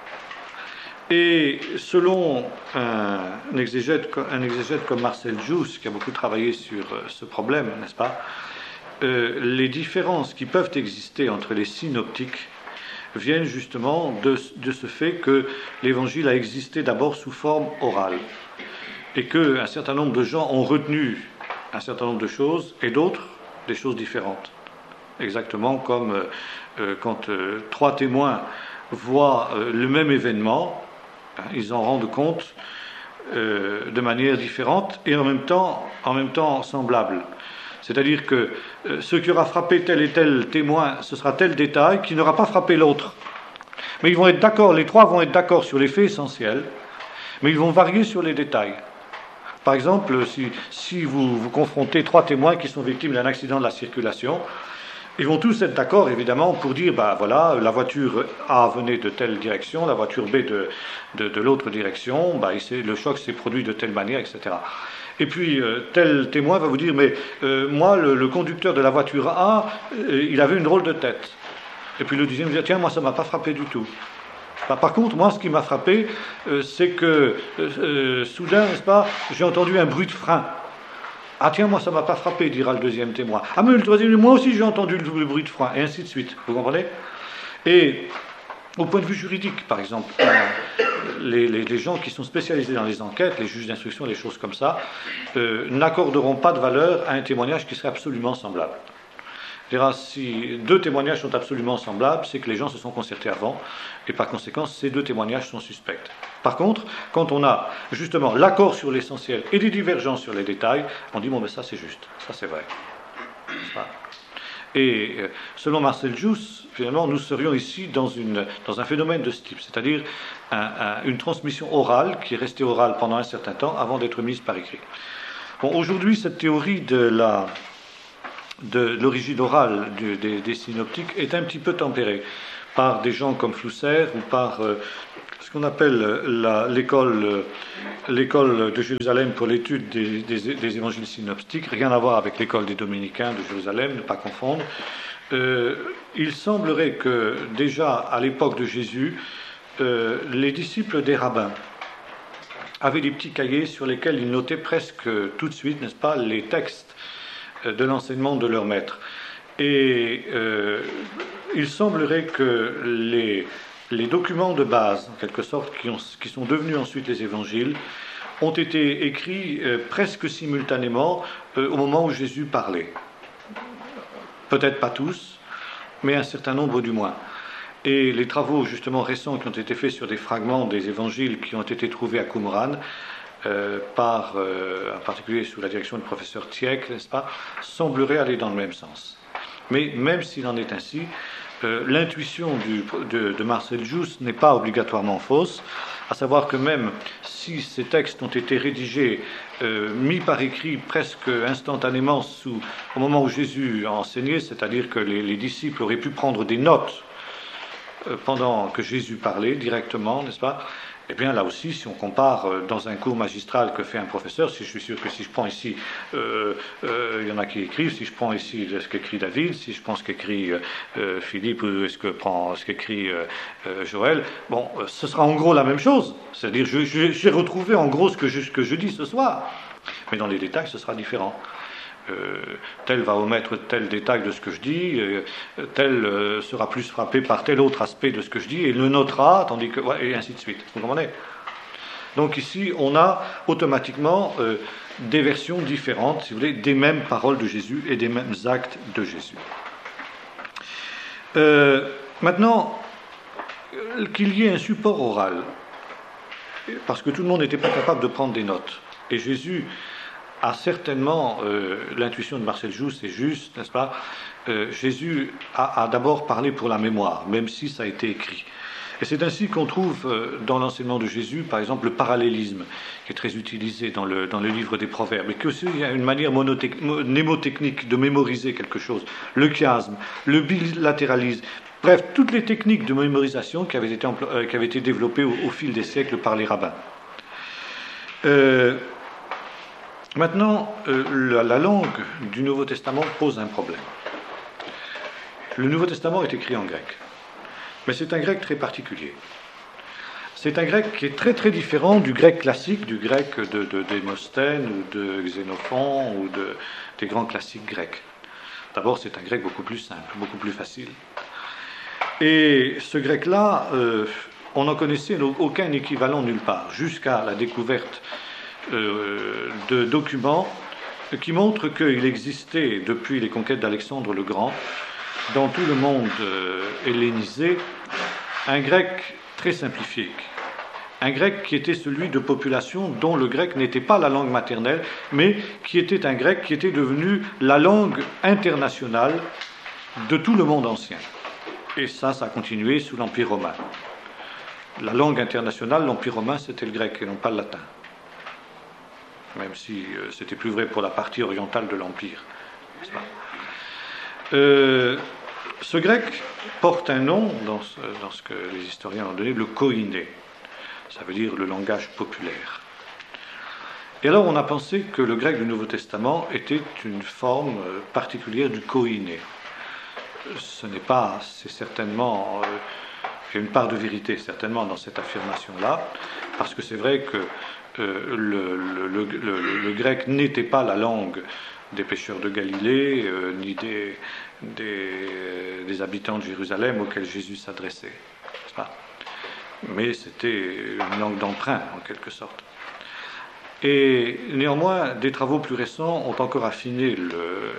Et selon un, un, exégète, un exégète comme Marcel Jousse, qui a beaucoup travaillé sur ce problème, n'est-ce pas, euh, les différences qui peuvent exister entre les synoptiques viennent justement de, de ce fait que l'évangile a existé d'abord sous forme orale et qu'un certain nombre de gens ont retenu un certain nombre de choses et d'autres des choses différentes. Exactement comme euh, quand euh, trois témoins voient euh, le même événement, hein, ils en rendent compte euh, de manière différente et en même temps, en même temps semblable. C'est-à-dire que euh, ce qui aura frappé tel et tel témoin, ce sera tel détail qui n'aura pas frappé l'autre. Mais ils vont être d'accord, les trois vont être d'accord sur les faits essentiels, mais ils vont varier sur les détails. Par exemple, si, si vous vous confrontez trois témoins qui sont victimes d'un accident de la circulation, ils vont tous être d'accord, évidemment, pour dire, ben voilà, la voiture A venait de telle direction, la voiture B de, de, de l'autre direction, ben, le choc s'est produit de telle manière, et cetera. Et puis, euh, tel témoin va vous dire, mais euh, moi, le, le conducteur de la voiture A, euh, il avait une drôle de tête. Et puis le deuxième va dire, tiens, moi, ça ne m'a pas frappé du tout. Bah, par contre, moi, ce qui m'a frappé, euh, c'est que, euh, soudain, n'est-ce pas, j'ai entendu un bruit de frein. Ah tiens, moi, ça ne m'a pas frappé, dira le deuxième témoin. Ah, mais le troisième, moi aussi, j'ai entendu le, le bruit de frein, et ainsi de suite. Vous comprenez ? Et au point de vue juridique, par exemple, euh, les, les, les gens qui sont spécialisés dans les enquêtes, les juges d'instruction, les choses comme ça, euh, n'accorderont pas de valeur à un témoignage qui serait absolument semblable. C'est-à-dire, si deux témoignages sont absolument semblables, c'est que les gens se sont concertés avant, et par conséquent, ces deux témoignages sont suspects. Par contre, quand on a justement l'accord sur l'essentiel et des divergences sur les détails, on dit, bon, mais ça c'est juste, ça c'est vrai. Et selon Marcel Jousse, finalement, nous serions ici dans, une, dans un phénomène de ce type, c'est-à-dire un, un, une transmission orale qui est restée orale pendant un certain temps avant d'être mise par écrit. Bon, aujourd'hui, cette théorie de la... de l'origine orale du, des, des synoptiques est un petit peu tempérée par des gens comme Flusser ou par euh, ce qu'on appelle la, l'école, euh, l'école de Jérusalem pour l'étude des, des, des évangiles synoptiques, rien à voir avec l'école des dominicains de Jérusalem, ne pas confondre. Euh, il semblerait que déjà à l'époque de Jésus, euh, les disciples des rabbins avaient des petits cahiers sur lesquels ils notaient presque tout de suite, n'est-ce pas, les textes de l'enseignement de leur maître. Et euh, il semblerait que les, les documents de base, en quelque sorte, qui, ont, qui sont devenus ensuite les évangiles, ont été écrits euh, presque simultanément euh, au moment où Jésus parlait. Peut-être pas tous, mais un certain nombre du moins. Et les travaux justement récents qui ont été faits sur des fragments des évangiles qui ont été trouvés à Qumran, euh, par, euh, en particulier sous la direction du professeur Tieck, n'est-ce pas, sembleraient aller dans le même sens. Mais même s'il en est ainsi, euh, l'intuition du, de, de Marcel Jousse n'est pas obligatoirement fausse, à savoir que même si ces textes ont été rédigés, euh, mis par écrit presque instantanément sous, au moment où Jésus enseignait, c'est-à-dire que les, les disciples auraient pu prendre des notes euh, pendant que Jésus parlait directement, n'est-ce pas ? Eh bien, là aussi, si on compare euh, dans un cours magistral que fait un professeur, si je suis sûr que si je prends ici, euh, euh, il y en a qui écrivent, si je prends ici ce qu'écrit David, si je prends ce qu'écrit euh, Philippe, ou ce que prend ce qu'écrit euh, euh, Joël, bon, euh, ce sera en gros la même chose. C'est-à-dire, je, je, j'ai retrouvé en gros ce que je, ce que je dis ce soir, mais dans les détails, ce sera différent. Euh, tel va omettre tel détail de ce que je dis, euh, tel euh, sera plus frappé par tel autre aspect de ce que je dis et le notera, tandis que ouais, et ainsi de suite. Vous comprenez ? Donc ici, on a automatiquement euh, des versions différentes, si vous voulez, des mêmes paroles de Jésus et des mêmes actes de Jésus. Euh, maintenant, qu'il y ait un support oral, parce que tout le monde n'était pas capable de prendre des notes, et Jésus a certainement, euh, l'intuition de Marcel Jousse est juste, n'est-ce pas ? euh, Jésus a, a d'abord parlé pour la mémoire, même si ça a été écrit. Et c'est ainsi qu'on trouve euh, dans l'enseignement de Jésus, par exemple, le parallélisme, qui est très utilisé dans le, dans le livre des Proverbes, et que aussi il y a une manière monotec- mnémotechnique de mémoriser quelque chose, le chiasme, le bilatéralisme, bref, toutes les techniques de mémorisation qui avaient été, emplo- euh, qui avaient été développées au, au fil des siècles par les rabbins. Euh, Maintenant, euh, la, la langue du Nouveau Testament pose un problème. Le Nouveau Testament est écrit en grec, mais c'est un grec très particulier. C'est un grec qui est très très différent du grec classique, du grec de, de Démosthène ou de Xénophon ou de, des grands classiques grecs. D'abord, c'est un grec beaucoup plus simple, beaucoup plus facile. Et ce grec-là, euh, on n'en connaissait aucun équivalent nulle part, jusqu'à la découverte Euh, de documents qui montrent qu'il existait, depuis les conquêtes d'Alexandre le Grand, dans tout le monde euh, hellénisé, un grec très simplifié, un grec qui était celui de populations dont le grec n'était pas la langue maternelle, mais qui était un grec qui était devenu la langue internationale de tout le monde ancien. Et ça, ça a continué sous l'Empire romain. La langue internationale, l'Empire romain, c'était le grec et non pas le latin. Même si euh, c'était plus vrai pour la partie orientale de l'Empire. N'est-ce pas ? Euh, ce grec porte un nom dans ce, dans ce que les historiens ont donné, le koiné. Ça veut dire le langage populaire. Et alors on a pensé que le grec du Nouveau Testament était une forme euh, particulière du koiné. Ce n'est pas, c'est certainement, euh, il y a une part de vérité certainement dans cette affirmation-là, parce que c'est vrai que Euh, le, le, le, le, le grec n'était pas la langue des pêcheurs de Galilée, euh, ni des, des, des habitants de Jérusalem auxquels Jésus s'adressait, n'est-ce pas ? Mais c'était une langue d'emprunt, en quelque sorte. Et néanmoins, des travaux plus récents ont encore affiné le,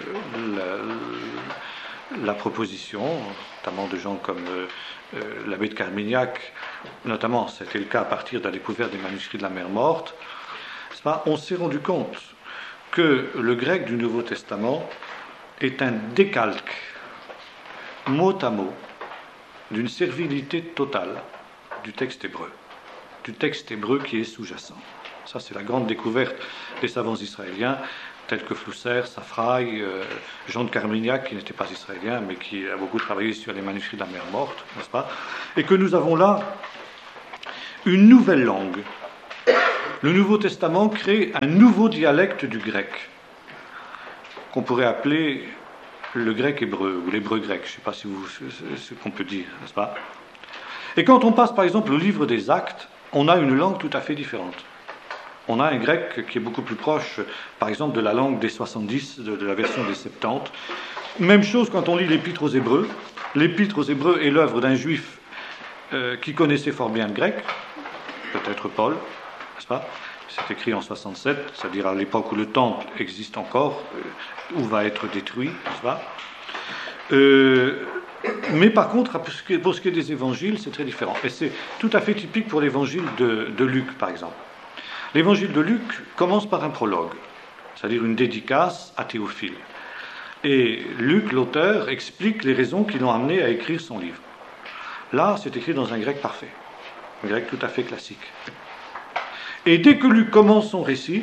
la, la proposition, notamment de gens comme euh, euh, l'abbé de Carmignac, notamment c'était le cas à partir de la découverte des manuscrits de la mer Morte. On s'est rendu compte que le grec du Nouveau Testament est un décalque, mot à mot, d'une servilité totale du texte hébreu, du texte hébreu qui est sous-jacent. Ça, c'est la grande découverte des savants israéliens, tels que Flusser, Safraï, euh, Jean de Carmignac, qui n'était pas israélien, mais qui a beaucoup travaillé sur les manuscrits de la mer Morte, n'est-ce pas? Et que nous avons là une nouvelle langue. Le Nouveau Testament crée un nouveau dialecte du grec, qu'on pourrait appeler le grec hébreu, ou l'hébreu grec, je ne sais pas si vous, ce qu'on peut dire, n'est-ce pas? Et quand on passe par exemple au livre des Actes, on a une langue tout à fait différente. On a un grec qui est beaucoup plus proche, par exemple, de la langue des soixante-dix, de, de la version des soixante-dix. Même chose quand on lit l'Épître aux Hébreux. L'Épître aux Hébreux est l'œuvre d'un juif euh, qui connaissait fort bien le grec, peut-être Paul, n'est-ce pas? C'est écrit en soixante-sept, c'est-à-dire à l'époque où le temple existe encore, euh, où va être détruit, n'est-ce pas? euh, Mais par contre, pour ce, qui est, pour ce qui est des évangiles, c'est très différent. Et c'est tout à fait typique pour l'évangile de, de Luc, par exemple. L'évangile de Luc commence par un prologue, c'est-à-dire une dédicace à Théophile. Et Luc, l'auteur, explique les raisons qui l'ont amené à écrire son livre. Là, c'est écrit dans un grec parfait, un grec tout à fait classique. Et dès que Luc commence son récit,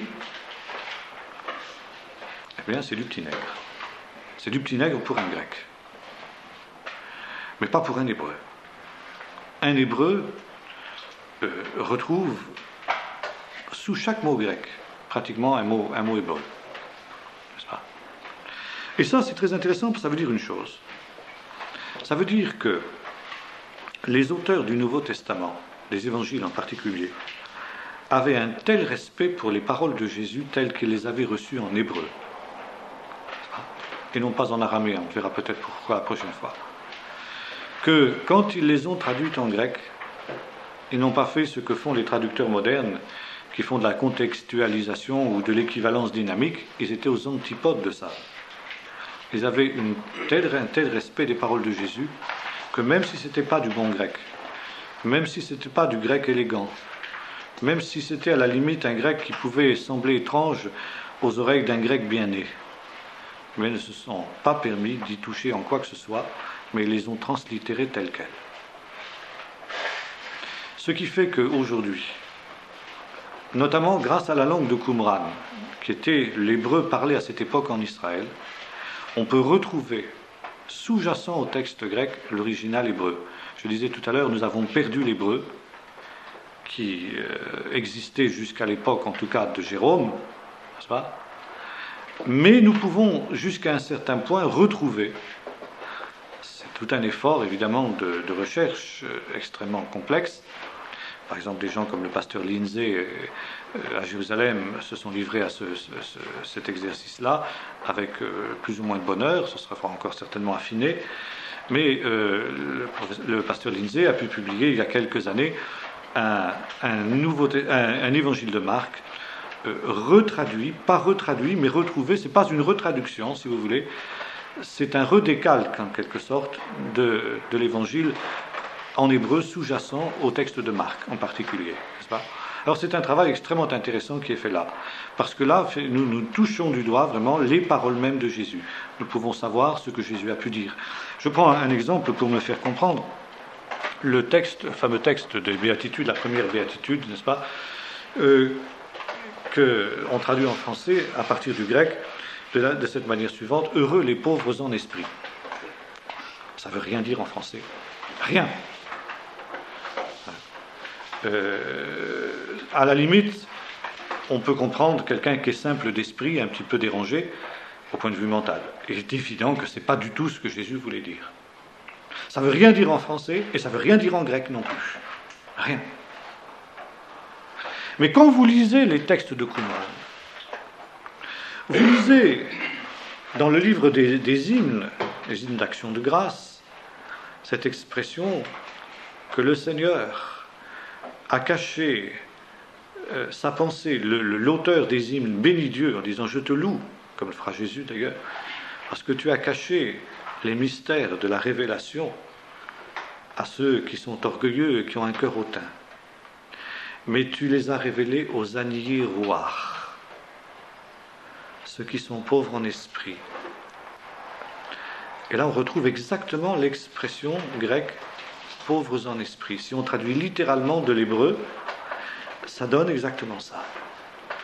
eh bien, c'est du petit nègre. C'est du petit nègre pour un grec, mais pas pour un hébreu. Un hébreu euh, retrouve sous chaque mot grec, pratiquement un mot, un mot hébreu. N'est-ce pas? Et ça, c'est très intéressant, parce que ça veut dire une chose. Ça veut dire que les auteurs du Nouveau Testament, des évangiles en particulier, avaient un tel respect pour les paroles de Jésus telles qu'ils les avaient reçues en hébreu. Et non pas en araméen, on verra peut-être pourquoi la prochaine fois. Que quand ils les ont traduites en grec, ils n'ont pas fait ce que font les traducteurs modernes, qui font de la contextualisation ou de l'équivalence dynamique, ils étaient aux antipodes de ça. Ils avaient une telle, un tel respect des paroles de Jésus que même si ce n'était pas du bon grec, même si ce n'était pas du grec élégant, même si c'était à la limite un grec qui pouvait sembler étrange aux oreilles d'un grec bien né, mais ils ne se sont pas permis d'y toucher en quoi que ce soit, mais ils les ont translittérés tels quels. Ce qui fait qu'aujourd'hui, notamment grâce à la langue de Qumran, qui était l'hébreu parlé à cette époque en Israël, on peut retrouver, sous-jacent au texte grec, l'original hébreu. Je disais tout à l'heure, nous avons perdu l'hébreu, qui euh, existait jusqu'à l'époque, en tout cas, de Jérôme, n'est-ce pas? Mais nous pouvons, jusqu'à un certain point, retrouver, c'est tout un effort, évidemment, de, de recherche euh, extrêmement complexe. Par exemple, des gens comme le pasteur Lindsay euh, à Jérusalem se sont livrés à ce, ce, ce, cet exercice-là avec euh, plus ou moins de bonheur, ce sera encore certainement affiné, mais euh, le, le pasteur Lindsay a pu publier il y a quelques années un, un, nouveau, un, un évangile de Marc euh, retraduit, pas retraduit, mais retrouvé, c'est pas une retraduction si vous voulez, c'est un redécalque en quelque sorte de, de l'évangile en hébreu sous-jacent au texte de Marc en particulier, n'est-ce pas? Alors c'est un travail extrêmement intéressant qui est fait là, parce que là, nous, nous touchons du doigt vraiment les paroles mêmes de Jésus. Nous pouvons savoir ce que Jésus a pu dire. Je prends un exemple pour me faire comprendre. Le texte, le fameux texte des béatitudes, la première béatitude, n'est-ce pas, euh, qu'on traduit en français à partir du grec de, la, de cette manière suivante: heureux les pauvres en esprit. Ça ne veut rien dire en français. Rien. Euh, à la limite, on peut comprendre quelqu'un qui est simple d'esprit, un petit peu dérangé au point de vue mental. Et il est évident que ce n'est pas du tout ce que Jésus voulait dire. Ça ne veut rien dire en français et ça ne veut rien dire en grec non plus. Rien. Mais quand vous lisez les textes de Qumran, vous lisez dans le livre des, des hymnes, les hymnes d'action de grâce, cette expression que le Seigneur a caché euh, sa pensée, le, le, l'auteur des hymnes bénit Dieu en disant je te loue, comme le fera Jésus d'ailleurs, parce que tu as caché les mystères de la révélation à ceux qui sont orgueilleux et qui ont un cœur hautain, mais tu les as révélés aux agniroirs, ceux qui sont pauvres en esprit. Et là on retrouve exactement l'expression grecque pauvres en esprit. Si on traduit littéralement de l'hébreu, ça donne exactement ça.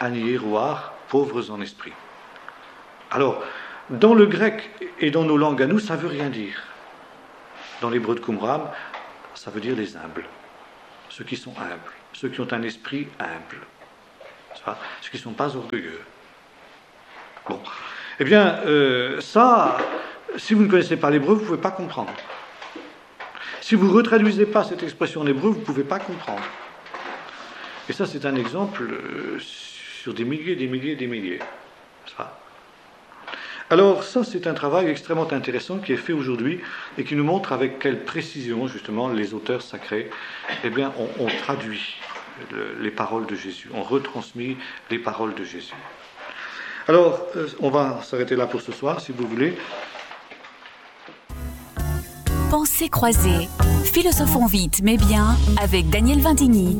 anieroir, pauvres en esprit. Alors, dans le grec et dans nos langues à nous, ça ne veut rien dire. Dans l'hébreu de Qumran, ça veut dire les humbles, ceux qui sont humbles, ceux qui ont un esprit humble, ceux qui ne sont pas orgueilleux. Bon, eh bien, euh, ça, si vous ne connaissez pas l'hébreu, vous ne pouvez pas comprendre. Si vous ne retraduisez pas cette expression en hébreu, vous ne pouvez pas comprendre. Et ça, c'est un exemple euh, sur des milliers, des milliers, des milliers. Ça. Alors, ça, c'est un travail extrêmement intéressant qui est fait aujourd'hui et qui nous montre avec quelle précision, justement, les auteurs sacrés, eh bien, on, on traduit le, les paroles de Jésus, on retransmet les paroles de Jésus. Alors, euh, on va s'arrêter là pour ce soir, si vous voulez. Pensées croisées, philosophons vite mais bien, avec Daniel Vindigny.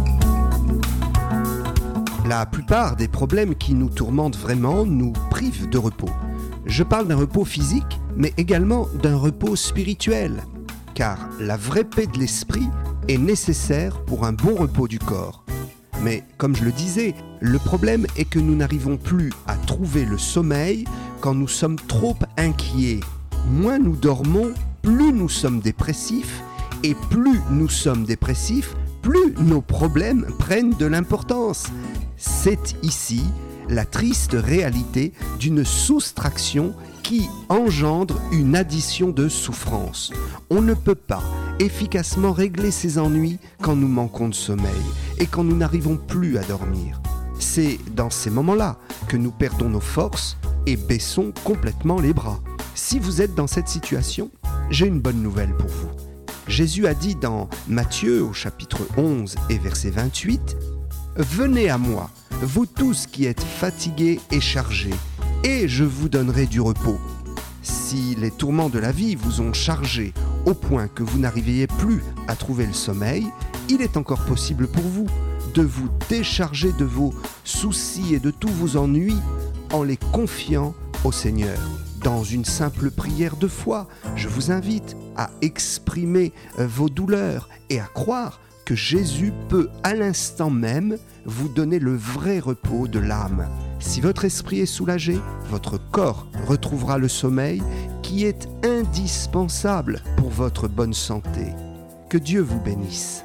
La plupart des problèmes qui nous tourmentent vraiment nous privent de repos. Je parle d'un repos physique, mais également d'un repos spirituel, car la vraie paix de l'esprit est nécessaire pour un bon repos du corps. Mais comme je le disais, le problème est que nous n'arrivons plus à trouver le sommeil quand nous sommes trop inquiets. Moins nous dormons, plus nous sommes dépressifs, et plus nous sommes dépressifs, plus nos problèmes prennent de l'importance. C'est ici la triste réalité d'une soustraction qui engendre une addition de souffrance. On ne peut pas efficacement régler ses ennuis quand nous manquons de sommeil et quand nous n'arrivons plus à dormir. C'est dans ces moments-là que nous perdons nos forces et baissons complètement les bras. Si vous êtes dans cette situation, j'ai une bonne nouvelle pour vous. Jésus a dit dans Matthieu au chapitre onze et verset vingt-huit « Venez à moi, vous tous qui êtes fatigués et chargés, et je vous donnerai du repos. » Si les tourments de la vie vous ont chargé au point que vous n'arriviez plus à trouver le sommeil, il est encore possible pour vous de vous décharger de vos soucis et de tous vos ennuis en les confiant au Seigneur. Dans une simple prière de foi, je vous invite à exprimer vos douleurs et à croire que Jésus peut à l'instant même vous donner le vrai repos de l'âme. Si votre esprit est soulagé, votre corps retrouvera le sommeil qui est indispensable pour votre bonne santé. Que Dieu vous bénisse.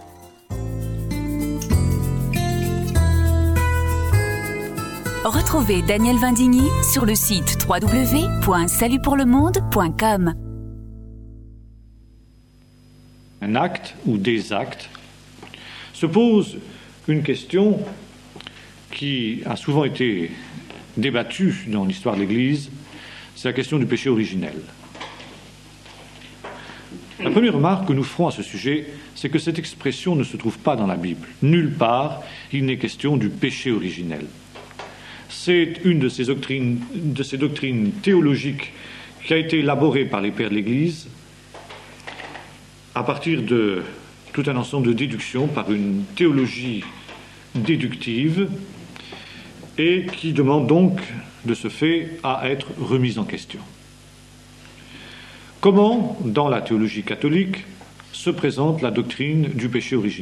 Retrouvez Daniel Vindigny sur le site w w w point salut pour le monde point com. Un acte ou des actes se pose une question qui a souvent été débattue dans l'histoire de l'Église, c'est la question du péché originel. La première remarque que nous ferons à ce sujet, c'est que cette expression ne se trouve pas dans la Bible. Nulle part, il n'est question du péché originel. C'est une de ces doctrines, de ces doctrines théologiques qui a été élaborée par les pères de l'Église à partir de tout un ensemble de déductions par une théologie déductive et qui demande donc de ce fait à être remise en question. Comment, dans la théologie catholique, se présente la doctrine du péché originel ?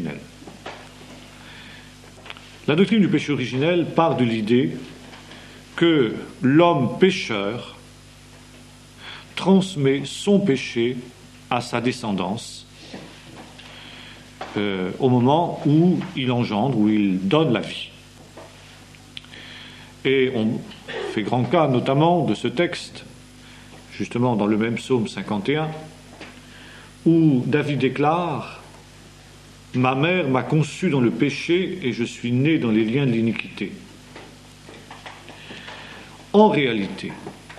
La doctrine du péché originel part de l'idée que l'homme pécheur transmet son péché à sa descendance euh, au moment où il engendre, où il donne la vie. Et on fait grand cas notamment de ce texte, justement dans le même psaume cinquante et un, où David déclare « Ma mère m'a conçu dans le péché et je suis né dans les liens de l'iniquité ». En réalité,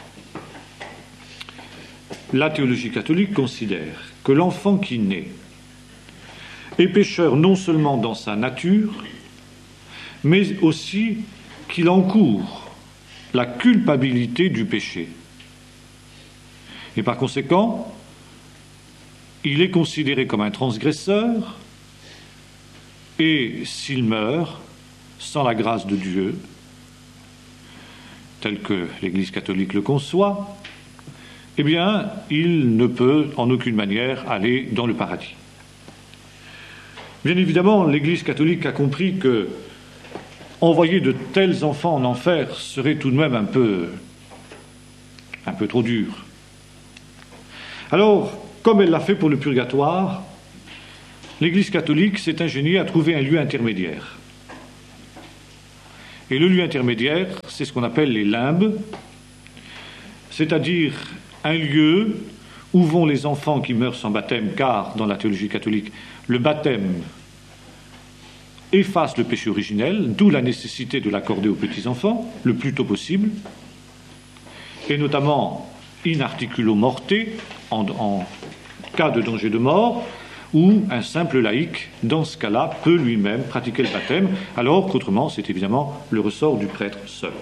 la théologie catholique considère que l'enfant qui naît est pécheur non seulement dans sa nature, mais aussi qu'il encourt la culpabilité du péché. Et par conséquent, il est considéré comme un transgresseur, et s'il meurt sans la grâce de Dieu, tel que l'Église catholique le conçoit, eh bien, il ne peut en aucune manière aller dans le paradis. Bien évidemment, l'Église catholique a compris que, envoyer de tels enfants en enfer serait tout de même un peu, un peu trop dur. Alors, comme elle l'a fait pour le purgatoire, l'Église catholique s'est ingéniée à trouver un lieu intermédiaire. Et le lieu intermédiaire, c'est ce qu'on appelle les limbes, c'est-à-dire un lieu où vont les enfants qui meurent sans baptême, car dans la théologie catholique, le baptême efface le péché originel, d'où la nécessité de l'accorder aux petits-enfants, le plus tôt possible, et notamment in articulo morte, en, en cas de danger de mort, où un simple laïc, dans ce cas-là, peut lui-même pratiquer le baptême, alors qu'autrement, c'est évidemment le ressort du prêtre seul.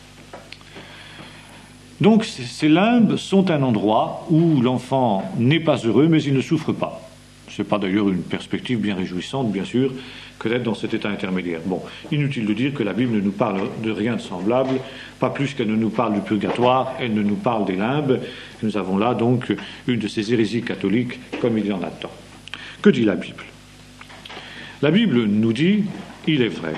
Donc, ces limbes sont un endroit où l'enfant n'est pas heureux, mais il ne souffre pas. Ce n'est pas d'ailleurs une perspective bien réjouissante, bien sûr, que d'être dans cet état intermédiaire. Bon, inutile de dire que la Bible ne nous parle de rien de semblable, pas plus qu'elle ne nous parle du purgatoire, elle ne nous parle des limbes. Nous avons là donc une de ces hérésies catholiques, comme il y en a tant. Que dit la Bible? La Bible nous dit, il est vrai,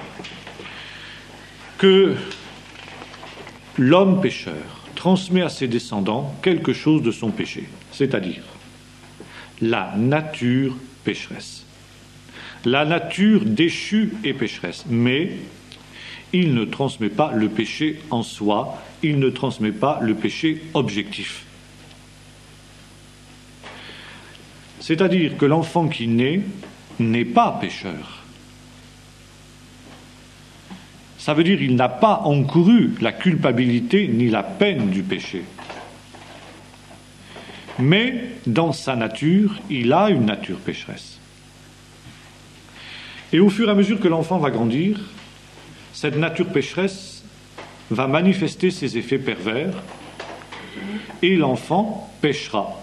que l'homme pécheur transmet à ses descendants quelque chose de son péché, c'est-à-dire la nature pécheresse. La nature déchue est pécheresse, mais il ne transmet pas le péché en soi, il ne transmet pas le péché objectif. C'est-à-dire que l'enfant qui naît n'est pas pécheur. Ça veut dire qu'il n'a pas encouru la culpabilité ni la peine du péché. Mais dans sa nature, il a une nature pécheresse. Et au fur et à mesure que l'enfant va grandir, cette nature pécheresse va manifester ses effets pervers et l'enfant péchera.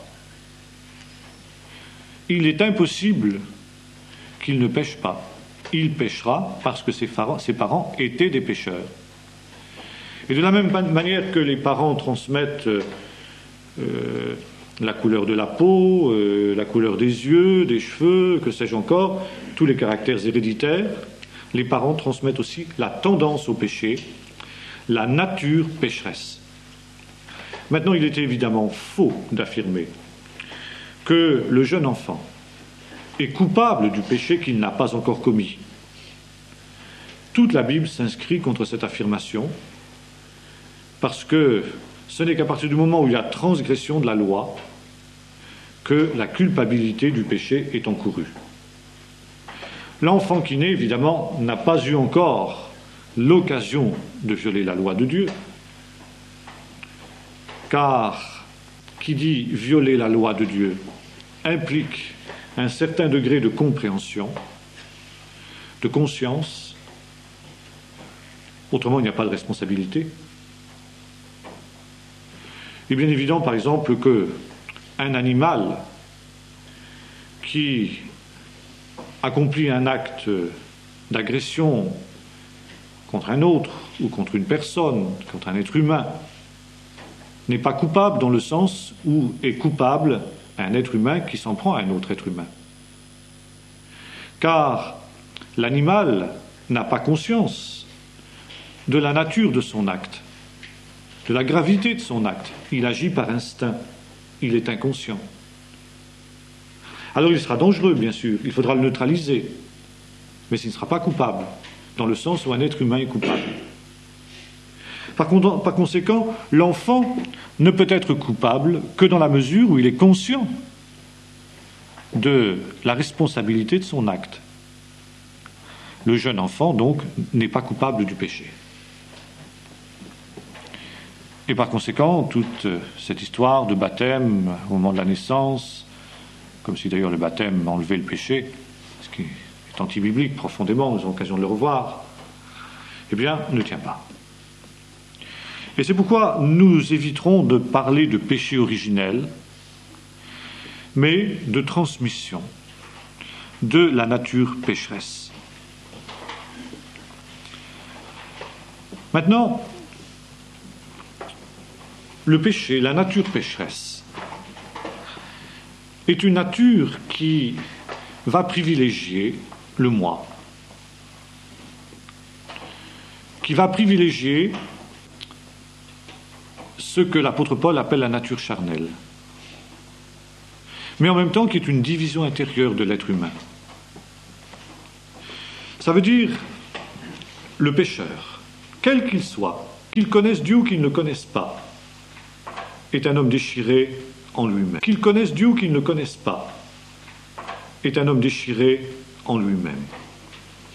Il est impossible qu'il ne pêche pas. Il péchera parce que ses parents, ses parents étaient des pécheurs. Et de la même manière que les parents transmettent euh, euh, la couleur de la peau, euh, la couleur des yeux, des cheveux, que sais-je encore, tous les caractères héréditaires, les parents transmettent aussi la tendance au péché, la nature pécheresse. Maintenant, il est évidemment faux d'affirmer que le jeune enfant est coupable du péché qu'il n'a pas encore commis. Toute la Bible s'inscrit contre cette affirmation, parce que ce n'est qu'à partir du moment où il y a transgression de la loi que la culpabilité du péché est encourue. L'enfant qui naît, évidemment, n'a pas eu encore l'occasion de violer la loi de Dieu, car qui dit violer la loi de Dieu implique un certain degré de compréhension, de conscience. Autrement, il n'y a pas de responsabilité. Il est bien évident, par exemple, qu'un animal qui accomplit un acte d'agression contre un autre, ou contre une personne, contre un être humain, n'est pas coupable dans le sens où est coupable un être humain qui s'en prend à un autre être humain. Car l'animal n'a pas conscience de la nature de son acte, de la gravité de son acte. Il agit par instinct, il est inconscient. Alors il sera dangereux, bien sûr, il faudra le neutraliser, mais il ne sera pas coupable, dans le sens où un être humain est coupable. Par, contre, par conséquent, l'enfant ne peut être coupable que dans la mesure où il est conscient de la responsabilité de son acte. Le jeune enfant, donc, n'est pas coupable du péché. Et par conséquent, toute cette histoire de baptême au moment de la naissance, comme si d'ailleurs le baptême enlevait le péché, ce qui est anti-biblique profondément, nous avons l'occasion de le revoir, eh bien, ne tient pas. Et c'est pourquoi nous éviterons de parler de péché originel, mais de transmission de la nature pécheresse. Maintenant, le péché, la nature pécheresse, est une nature qui va privilégier le moi. qui va privilégier ce que l'apôtre Paul appelle la nature charnelle, mais en même temps qui est une division intérieure de l'être humain. Ça veut dire le pécheur, quel qu'il soit, qu'il connaisse Dieu ou qu'il ne le connaisse pas, est un homme déchiré en lui-même. Qu'il connaisse Dieu ou qu'il ne le connaisse pas, est un homme déchiré en lui-même.